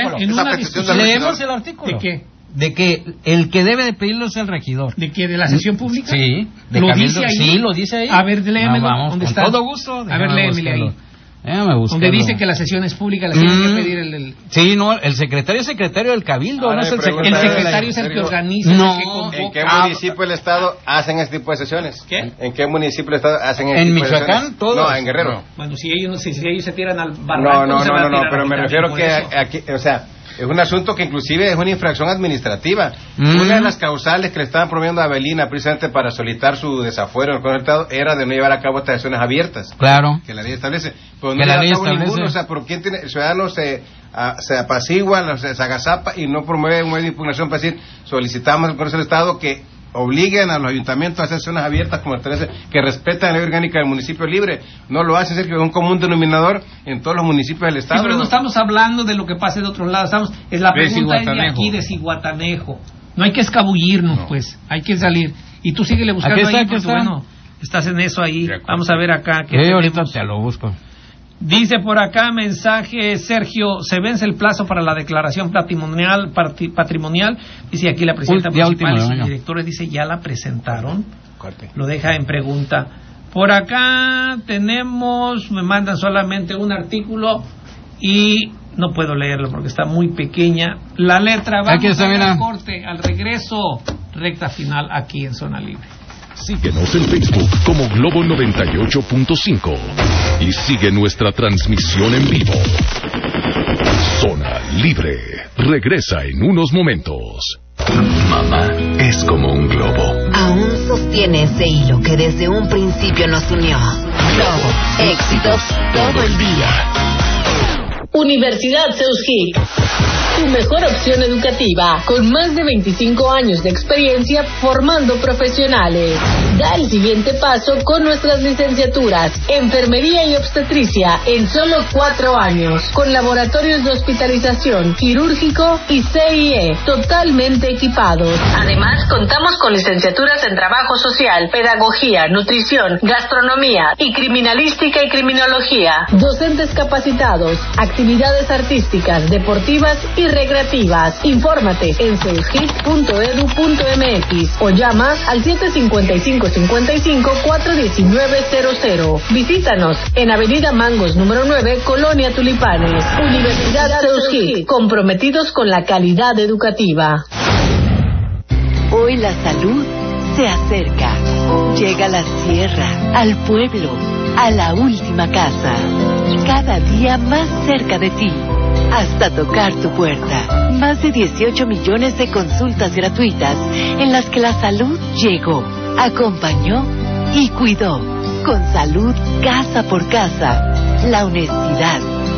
Leemos el artículo. ¿De qué? De que el que debe de pedirlo es el regidor. ¿De qué? ¿De la sesión pública? Sí. ¿Lo dice ahí? Sí, lo dice ahí. A ver, léemelo. ¿Dónde está? Con todo gusto. A ver, léemelo ahí. Donde dice que la sesión es pública, la tiene que pedir el... Sí, no, el secretario es secretario del cabildo, no es el secretario. El secretario es el que organiza, el que convoca. ¿En qué municipio del estado hacen este tipo de sesiones? ¿Qué? ¿En qué municipio del estado hacen este tipo de sesiones? ¿En Michoacán? Todos. No, en Guerrero. No. Bueno, si ellos se tiran al barranco... No, pero me refiero que aquí, o sea... Es un asunto que inclusive es una infracción administrativa. Una de las causales que le estaban promoviendo a Avelina precisamente para solicitar su desafuero en el Consejo de Estado era de no llevar a cabo estas sesiones abiertas. Claro. Que la ley establece. Pero no lleva a cabo ninguno. O sea, ¿por qué el ciudadano se apacigua, se agazapa y no promueve un medio de impugnación para decir solicitamos al Consejo de Estado que obliguen a los ayuntamientos a hacer sesiones abiertas como establece, que respetan la ley orgánica del municipio libre? No lo hacen, Sergio, es un común denominador en todos los municipios del estado. Sí, pero no estamos hablando de lo que pasa de otros lados, es la pregunta es de aquí, de Zihuatanejo. No hay que escabullirnos, pues, hay que salir. Y tú síguele buscando ahí, porque bueno, estás en eso ahí. Vamos a ver acá. Ahorita te lo busco. Dice por acá, mensaje, Sergio, se vence el plazo para la declaración patrimonial. Dice aquí la presidenta municipal y sus directores, dice, ya la presentaron. Lo deja en pregunta. Por acá tenemos, me mandan solamente un artículo y no puedo leerlo porque está muy pequeña. La letra va a corte, al regreso, recta final aquí en Zona Libre. Síguenos en Facebook como Globo 98.5 y sigue nuestra transmisión en vivo. Zona Libre regresa en unos momentos. Mamá es como un globo. Aún sostiene ese hilo que desde un principio nos unió. Globo, éxitos todo el día. Universidad Seuskic, tu mejor opción educativa, con más de 25 años de experiencia formando profesionales. Da el siguiente paso con nuestras licenciaturas, Enfermería y Obstetricia, en solo 4 años, con laboratorios de hospitalización, quirúrgico y CIE, totalmente equipados. Además, contamos con licenciaturas en Trabajo Social, Pedagogía, Nutrición, Gastronomía y Criminalística y Criminología. Docentes capacitados, actividades artísticas, deportivas y recreativas. Infórmate en seuskic.edu.mx o llama al 755-55-419-00. Visítanos en Avenida Mangos número 9, Colonia Tulipanes. Universidad Seuskic, comprometidos con la calidad educativa. Hoy la salud se acerca. Llega a la sierra, al pueblo, a la última casa. Cada día más cerca de ti, hasta tocar tu puerta. Más de 18 millones de consultas gratuitas en las que la salud llegó, acompañó y cuidó. Con salud casa por casa, la honestidad,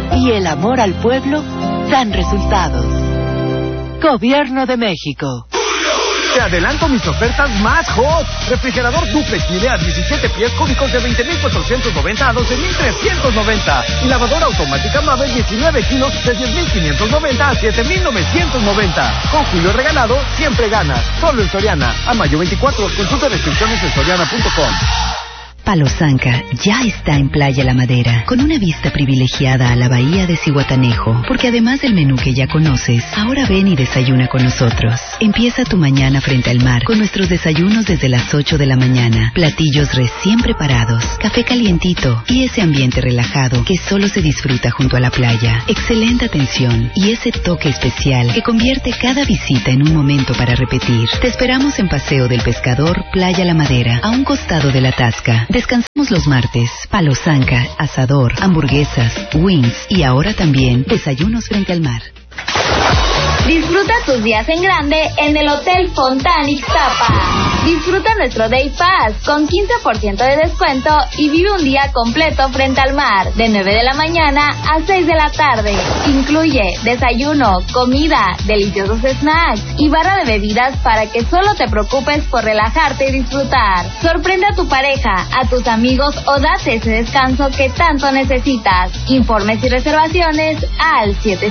y el amor al pueblo dan resultados. Gobierno de México. Te adelanto mis ofertas más hot. Refrigerador duplex Milea 17 pies cúbicos de 20,490 a 12,390. Y lavadora automática Mabel 19 kilos de 10,590 a 7,990. Con Julio regalado, siempre ganas. Solo en Soriana. A mayo 24. Consulta restricciones en soriana.com. Palo Zanca ya está en Playa La Madera, con una vista privilegiada a la bahía de Zihuatanejo, porque además del menú que ya conoces, ahora ven y desayuna con nosotros. Empieza tu mañana frente al mar, con nuestros desayunos desde las 8 de la mañana, platillos recién preparados, café calientito y ese ambiente relajado que solo se disfruta junto a la playa. Excelente atención y ese toque especial que convierte cada visita en un momento para repetir. Te esperamos en Paseo del Pescador, Playa La Madera, a un costado de la Tasca. Descansamos los martes, Palo Zanca, asador, hamburguesas, wings y ahora también desayunos frente al mar. Disfruta tus días en grande en el Hotel Fontana Ixtapa. Disfruta nuestro Day Pass con 15% de descuento y vive un día completo frente al mar, de 9 de la mañana a 6 de la tarde. Incluye desayuno, comida, deliciosos snacks y barra de bebidas para que solo te preocupes por relajarte y disfrutar. Sorprende a tu pareja, a tus amigos o date ese descanso que tanto necesitas. Informes y reservaciones al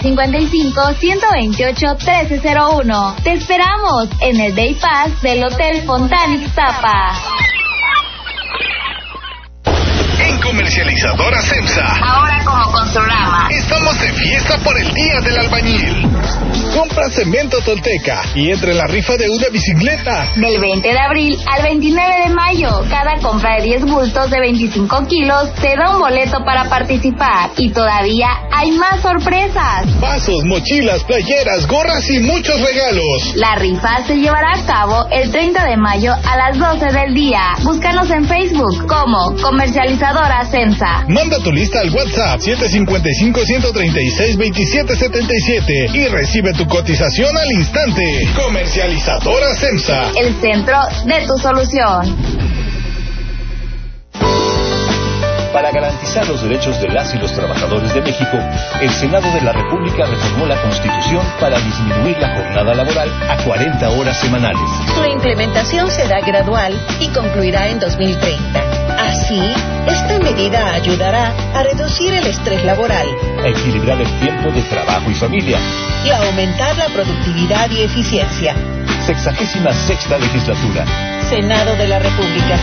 755-128-1301. Te esperamos en el Day Pass del Hotel Fontana Ixtapa. En Comercializadora Censa. Ahora como Construrama. Estamos de fiesta por el Día del Albañil. Compra cemento Tolteca y entra en la rifa de una bicicleta. Del 20 de abril al 29 de mayo, cada compra de 10 bultos de 25 kilos te da un boleto para participar. Y todavía hay más sorpresas. Vasos, mochilas, playeras, gorras y muchos regalos. La rifa se llevará a cabo el 30 de mayo a las 12 del día. Búscanos en Facebook como Comercializadora Censa. Manda tu lista al WhatsApp 755-136-2777 y recibe tu cotización al instante. Comercializadora Censa. El centro de tu solución. Para garantizar los derechos de las y los trabajadores de México, el Senado de la República reformó la Constitución para disminuir la jornada laboral a 40 horas semanales. Su implementación será gradual y concluirá en 2030. Así, esta medida ayudará a reducir el estrés laboral, a equilibrar el tiempo de trabajo y familia y a aumentar la productividad y eficiencia. 66ª legislatura. Senado de la República.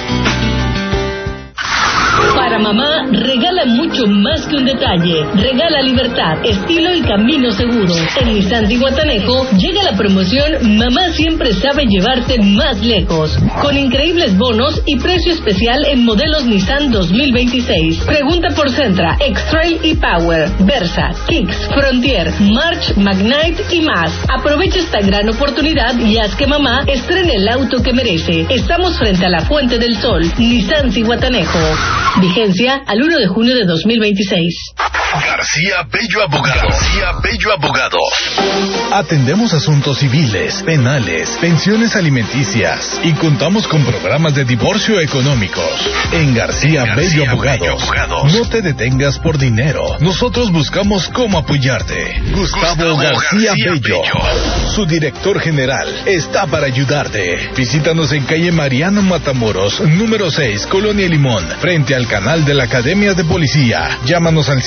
Para mamá, regala mucho más que un detalle. Regala libertad, estilo y camino seguro. En Nissan Zihuatanejo llega la promoción Mamá siempre sabe llevarte más lejos. Con increíbles bonos y precio especial en modelos Nissan 2026. Pregunta por Sentra, X-Trail y Power, Versa, Kicks, Frontier, March, Magnite y más. Aprovecha esta gran oportunidad y haz que mamá estrene el auto que merece. Estamos frente a la Fuente del Sol. Nissan Zihuatanejo. Vigencia al 1 de junio de 2026. García Bello Abogados. García Bello Abogados. Atendemos asuntos civiles, penales, pensiones alimenticias y contamos con programas de divorcio económicos. En García Bello Abogados. No te detengas por dinero. Nosotros buscamos cómo apoyarte. Gustavo García Bello. Su director general está para ayudarte. Visítanos en calle Mariano Matamoros, número 6, Colonia Limón, frente al canal de la Academia de Policía. Llámanos al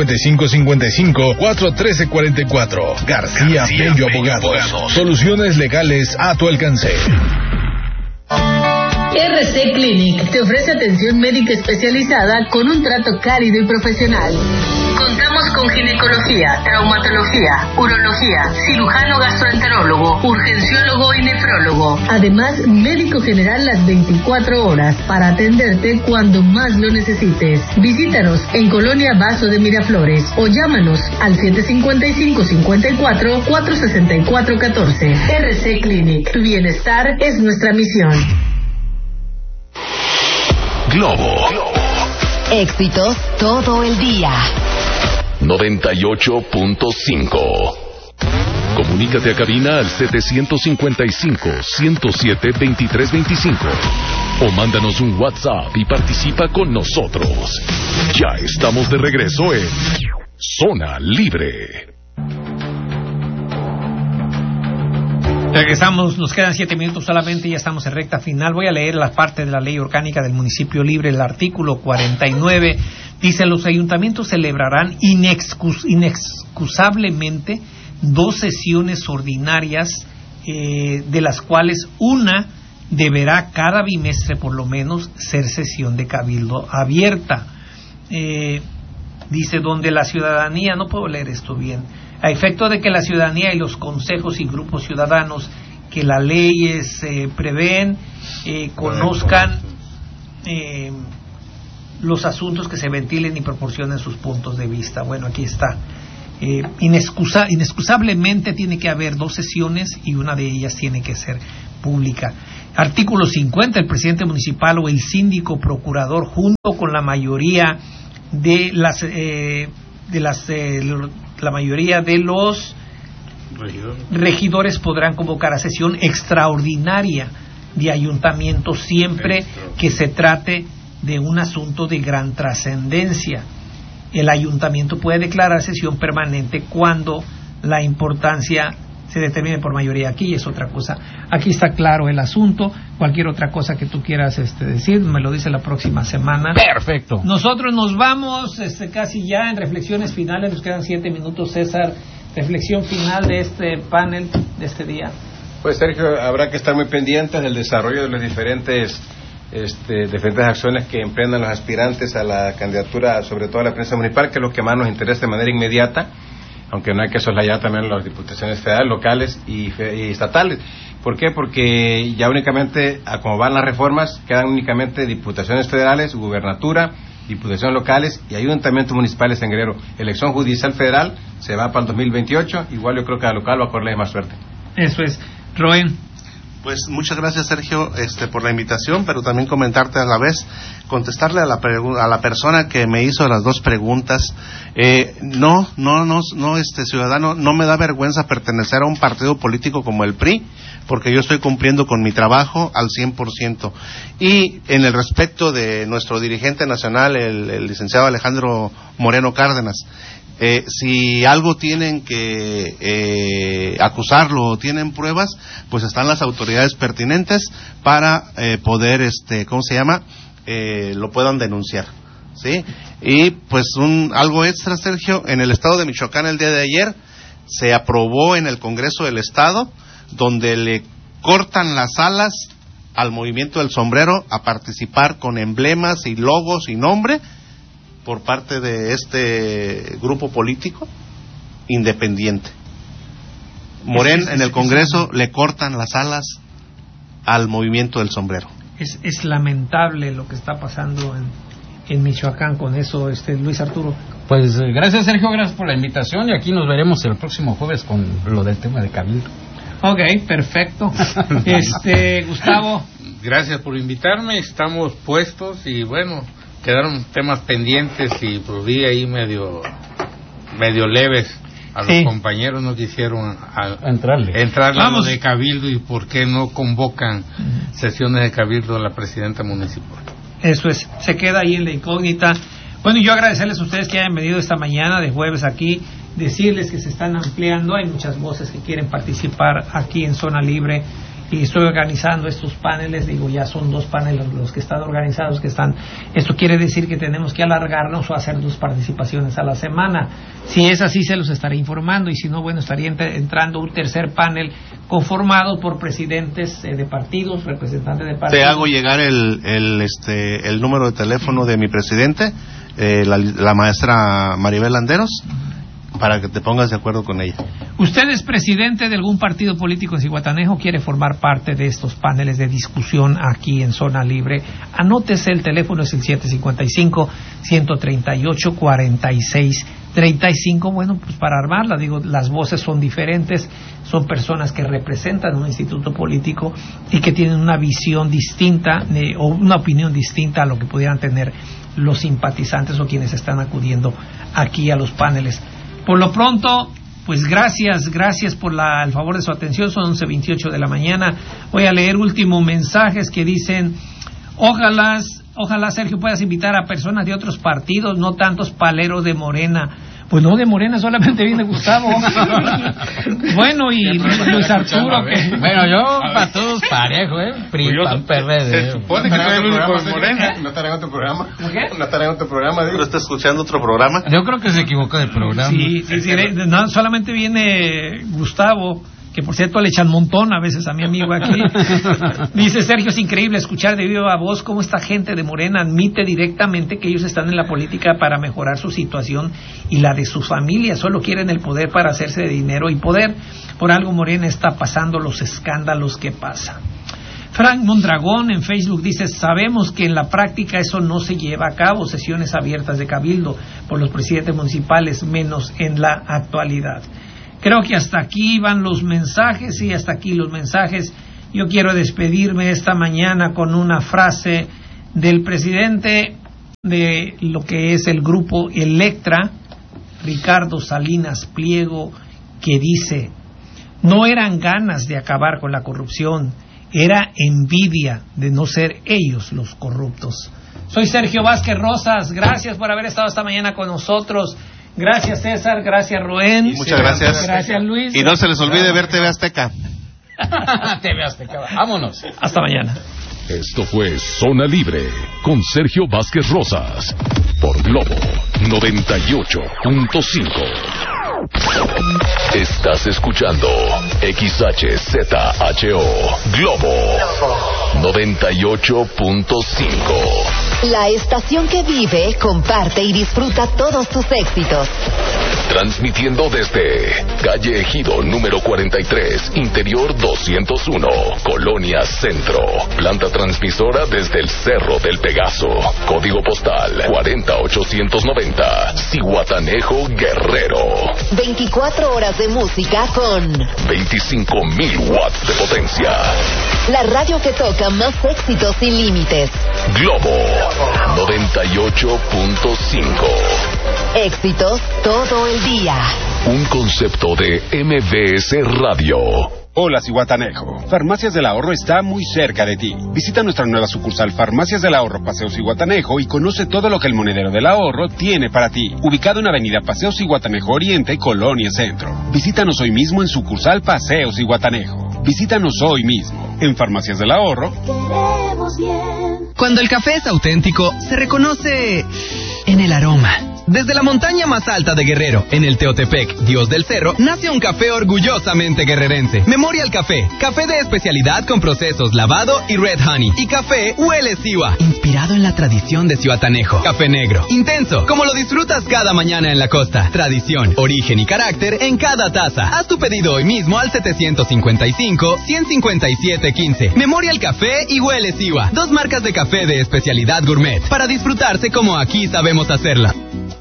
755-55-413-44. García Bello Abogados. Soluciones legales a tu alcance. RC Clinic te ofrece atención médica especializada con un trato cálido y profesional. Contamos con ginecología, traumatología, urología, cirujano gastroenterólogo, urgenciólogo y nefrólogo. Además, médico general las 24 horas para atenderte cuando más lo necesites. Visítanos en Colonia Vaso de Miraflores o llámanos al 755-54-464-14. RC Clinic, tu bienestar es nuestra misión. Globo. Éxitos todo el día. 98.5. Comunícate a cabina al 755-107-2325 o mándanos un WhatsApp y participa con nosotros. Ya estamos de regreso en Zona Libre. Regresamos, nos quedan 7 minutos solamente y ya estamos en recta final. Voy a leer la parte de la ley orgánica del municipio libre, el artículo 49. Dice: los ayuntamientos celebrarán inexcusablemente 2 sesiones ordinarias, de las cuales una deberá cada bimestre por lo menos ser sesión de cabildo abierta. Dice: donde la ciudadanía, no puedo leer esto bien, a efecto de que la ciudadanía y los consejos y grupos ciudadanos que las leyes prevén conozcan los asuntos que se ventilen y proporcionen sus puntos de vista. Bueno, aquí está. Inexcusablemente tiene que haber 2 sesiones y una de ellas tiene que ser pública. Artículo 50. El presidente municipal o el síndico procurador, junto con la mayoría de la mayoría de los regidores, podrán convocar a sesión extraordinaria de ayuntamiento siempre que se trate de un asunto de gran trascendencia. El ayuntamiento puede declarar sesión permanente cuando la importancia se determine por mayoría. Aquí es otra cosa. Aquí está claro el asunto. Cualquier otra cosa que tú quieras decir, me lo dice la próxima semana. Perfecto. Nosotros nos vamos casi ya en reflexiones finales. Nos quedan 7 minutos, César. Reflexión final de este panel de este día. Pues, Sergio, habrá que estar muy pendientes del desarrollo de los diferentes acciones que emprendan los aspirantes a la candidatura, sobre todo a la presidencia municipal, que es lo que más nos interesa de manera inmediata, aunque no hay que soslayar también las diputaciones federales, locales y estatales. ¿Por qué? Porque ya únicamente, a como van las reformas, quedan únicamente diputaciones federales, gubernatura, diputaciones locales y ayuntamientos municipales en Guerrero. Elección judicial federal se va para el 2028, igual yo creo que a local va a correr más suerte. Eso es. Roen. Pues muchas gracias, Sergio, por la invitación, pero también comentarte a la vez, contestarle a la persona que me hizo las 2 preguntas. No, ciudadano, no me da vergüenza pertenecer a un partido político como el PRI, porque yo estoy cumpliendo con mi trabajo al 100%. Y en el respecto de nuestro dirigente nacional, el licenciado Alejandro Moreno Cárdenas, si algo tienen que acusarlo o tienen pruebas, pues están las autoridades pertinentes para poder, lo puedan denunciar, ¿sí? Y pues algo extra, Sergio, en el estado de Michoacán el día de ayer se aprobó en el Congreso del Estado, donde le cortan las alas al Movimiento del Sombrero a participar con emblemas y logos y nombre por parte de este grupo político independiente. Morena, en el Congreso le cortan las alas al Movimiento del Sombrero. Es lamentable lo que está pasando en Michoacán con eso, Luis Arturo. Pues gracias, Sergio, gracias por la invitación y aquí nos veremos el próximo jueves con lo del tema de Cabildo. Ok, perfecto. Gustavo. Gracias por invitarme, estamos puestos y bueno, quedaron temas pendientes y pues vi ahí medio leves. A los compañeros no quisieron entrar a lo de Cabildo y por qué no convocan sesiones de Cabildo a la presidenta municipal. Eso es, se queda ahí en la incógnita. Bueno, y yo agradecerles a ustedes que hayan venido esta mañana de jueves aquí, decirles que se están ampliando, hay muchas voces que quieren participar aquí en Zona Libre y estoy organizando estos paneles, ya son 2 paneles los que están organizados, esto quiere decir que tenemos que alargarnos o hacer 2 participaciones a la semana. Si es así, se los estaré informando, y si no, bueno, estaría entrando un tercer panel conformado por presidentes de partidos, representantes de partidos. Te hago llegar el número de teléfono de mi presidente, la maestra Maribel Landeros, para que te pongas de acuerdo con ella. ¿Usted es presidente de algún partido político en Zihuatanejo? ¿Quiere formar parte de estos paneles de discusión aquí en Zona Libre? Anótese, el teléfono es el 755-138-4635. Bueno, pues para armarla, las voces son diferentes, son personas que representan un instituto político y que tienen una visión distinta o una opinión distinta a lo que pudieran tener los simpatizantes o quienes están acudiendo aquí a los paneles. Por lo pronto, pues gracias por el favor de su atención. Son 11:28 de la mañana. Voy a leer últimos mensajes que dicen: ojalá Sergio puedas invitar a personas de otros partidos, no tantos paleros de Morena. Pues no, de Morena solamente viene Gustavo. Bueno, y Luis Arturo. Que... Bueno, yo para todos parejo, PRI, PAN, PRD. Se supone que no hay único en Morena. ¿No estará en otro programa? ¿Qué? ¿No estará en otro programa? ¿No está escuchando otro programa? Yo creo que se equivocó del programa. Sí, no, solamente viene Gustavo, que por cierto le echan montón a veces a mi amigo aquí. Dice Sergio, es increíble escuchar de viva voz cómo esta gente de Morena admite directamente que ellos están en la política para mejorar su situación y la de sus familias, solo quieren el poder para hacerse de dinero y poder. Por algo Morena está pasando los escándalos que pasa. Frank Mondragón en Facebook dice, sabemos que en la práctica eso no se lleva a cabo, sesiones abiertas de cabildo por los presidentes municipales, menos en la actualidad. Creo que hasta aquí van los mensajes, y hasta aquí los mensajes. Yo quiero despedirme esta mañana con una frase del presidente de lo que es el grupo Electra, Ricardo Salinas Pliego, que dice, no eran ganas de acabar con la corrupción, era envidia de no ser ellos los corruptos. Soy Sergio Vázquez Rosas, gracias por haber estado esta mañana con nosotros. Gracias César, gracias Rubén. Muchas gracias. Gracias Luis. Y no se les olvide ver TV Azteca. TV Azteca, vámonos. Hasta mañana. Esto fue Zona Libre con Sergio Vázquez Rosas por Globo 98.5. Estás escuchando XHZHO Globo 98.5. La estación que vive, comparte y disfruta todos tus éxitos. Transmitiendo desde calle Ejido número 43, interior 201, Colonia Centro. Planta transmisora desde el Cerro del Pegaso. Código postal 40890, Zihuatanejo, Guerrero. 24 horas de música con 25,000 watts de potencia. la radio que toca más éxitos sin límites. Globo 98.5. Éxitos todo el día. Un concepto de MBS Radio. Hola, Zihuatanejo. Farmacias del Ahorro está muy cerca de ti. Visita nuestra nueva sucursal Farmacias del Ahorro Paseo Zihuatanejo y conoce todo lo que el Monedero del Ahorro tiene para ti. Ubicado en Avenida Paseo Zihuatanejo Oriente, Colonia Centro. Visítanos hoy mismo en sucursal Paseo Zihuatanejo. Visítanos hoy mismo en Farmacias del Ahorro. Queremos bien. Cuando el café es auténtico, se reconoce en el aroma. Desde la montaña más alta de Guerrero, en el Teotepec, Dios del Cerro, nace un café orgullosamente guerrerense. Memorial Café, café de especialidad con procesos lavado y red honey. Y café Huele Siwa, inspirado en la tradición de Zihuatanejo. Café negro, intenso, como lo disfrutas cada mañana en la costa. Tradición, origen y carácter en cada taza. Haz tu pedido hoy mismo al 755-157-15. Memorial Café y Huele Siwa, dos marcas de café de especialidad gourmet, para disfrutarse como aquí sabemos hacerla.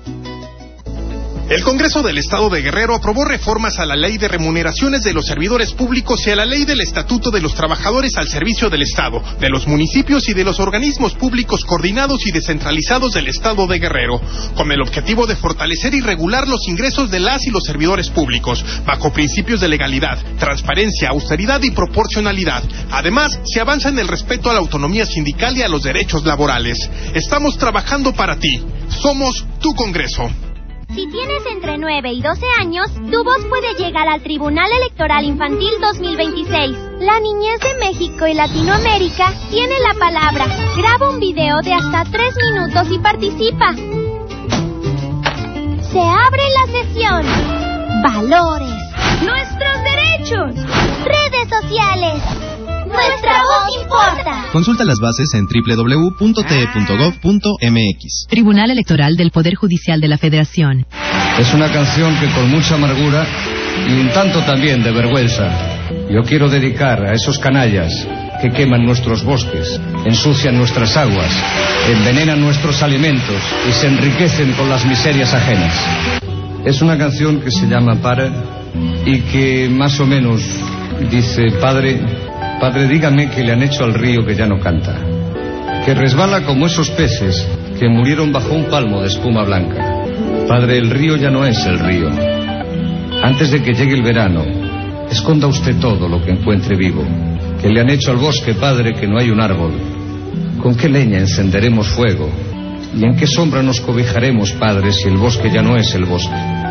El Congreso del Estado de Guerrero aprobó reformas a la Ley de Remuneraciones de los Servidores Públicos y a la Ley del Estatuto de los Trabajadores al Servicio del Estado, de los municipios y de los organismos públicos coordinados y descentralizados del Estado de Guerrero, con el objetivo de fortalecer y regular los ingresos de las y los servidores públicos, bajo principios de legalidad, transparencia, austeridad y proporcionalidad. Además, se avanza en el respeto a la autonomía sindical y a los derechos laborales. Estamos trabajando para ti. Somos tu Congreso. Si tienes entre 9 y 12 años, tu voz puede llegar al Tribunal Electoral Infantil 2026. La niñez de México y Latinoamérica tiene la palabra. Graba un video de hasta 3 minutos y participa. Se abre la sesión. Valores. Nuestros derechos. Redes sociales. Nuestra voz importa. Consulta las bases en www.te.gov.mx. Tribunal Electoral del Poder Judicial de la Federación. Es una canción que con mucha amargura y un tanto también de vergüenza yo quiero dedicar a esos canallas que queman nuestros bosques, ensucian nuestras aguas, envenenan nuestros alimentos y se enriquecen con las miserias ajenas. Es una canción que se llama Para y que más o menos dice: Padre, dígame que le han hecho al río que ya no canta, que resbala como esos peces que murieron bajo un palmo de espuma blanca. Padre, el río ya no es el río. Antes de que llegue el verano, esconda usted todo lo que encuentre vivo. Que le han hecho al bosque, Padre, que no hay un árbol. ¿Con qué leña encenderemos fuego? ¿Y en qué sombra nos cobijaremos, Padre, si el bosque ya no es el bosque?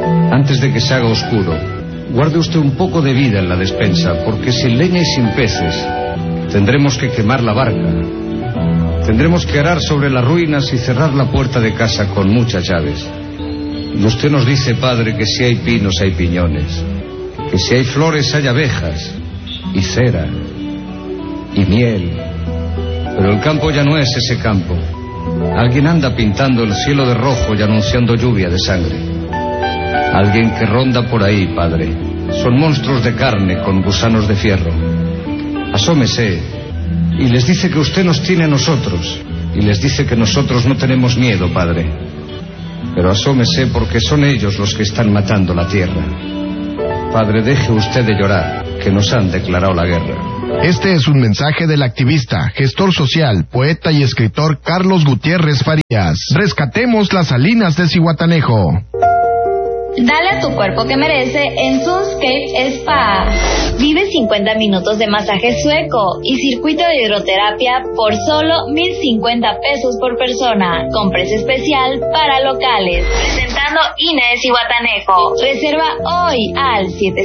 Antes de que se haga oscuro, guarde usted un poco de vida en la despensa, porque sin leña y sin peces tendremos que quemar la barca. Tendremos que arar sobre las ruinas y cerrar la puerta de casa con muchas llaves. Y usted nos dice, padre, que si hay pinos hay piñones, que si hay flores hay abejas, y cera, y miel. Pero el campo ya no es ese campo. Alguien anda pintando el cielo de rojo y anunciando lluvia de sangre. Alguien que ronda por ahí, padre. Son monstruos de carne con gusanos de fierro. Asómese y les dice que usted nos tiene a nosotros, y les dice que nosotros no tenemos miedo, padre. Pero asómese, porque son ellos los que están matando la tierra. Padre, deje usted de llorar, que nos han declarado la guerra. Este es un mensaje del activista, gestor social, poeta y escritor Carlos Gutiérrez Farías. Rescatemos las salinas de Zihuatanejo. Dale a tu cuerpo que merece en Sunscape Spa. Vive 50 minutos de masaje sueco y circuito de hidroterapia por solo 1,050 pesos por persona, con precio especial para locales. Presentando INE de Zihuatanejo. Reserva hoy al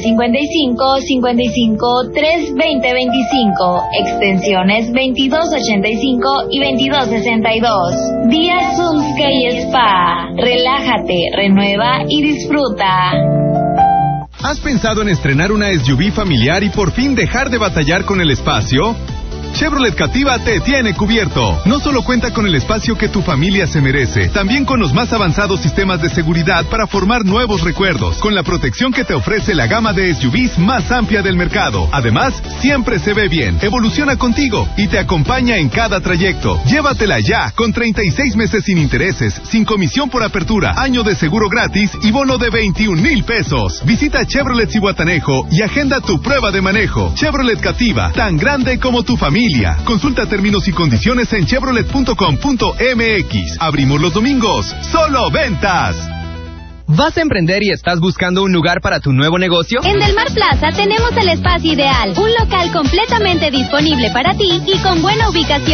755-55-320-25, extensiones 2285 y 2262. Día Sunscape Spa. Relájate, renueva y disfruta. ¿Has pensado en estrenar una SUV familiar y por fin dejar de batallar con el espacio? Chevrolet Captiva te tiene cubierto. No solo cuenta con el espacio que tu familia se merece, también con los más avanzados sistemas de seguridad para formar nuevos recuerdos, con la protección que te ofrece la gama de SUVs más amplia del mercado. Además, siempre se ve bien, evoluciona contigo y te acompaña en cada trayecto. Llévatela ya, con 36 meses sin intereses, sin comisión por apertura, año de seguro gratis y bono de 21,000 pesos. Visita Chevrolet Zihuatanejo y agenda tu prueba de manejo. Chevrolet Captiva, tan grande como tu familia. Consulta términos y condiciones en chevrolet.com.mx. Abrimos los domingos. ¡Solo ventas! ¿Vas a emprender y estás buscando un lugar para tu nuevo negocio? En Del Mar Plaza tenemos el espacio ideal. Un local completamente disponible para ti y con buena ubicación.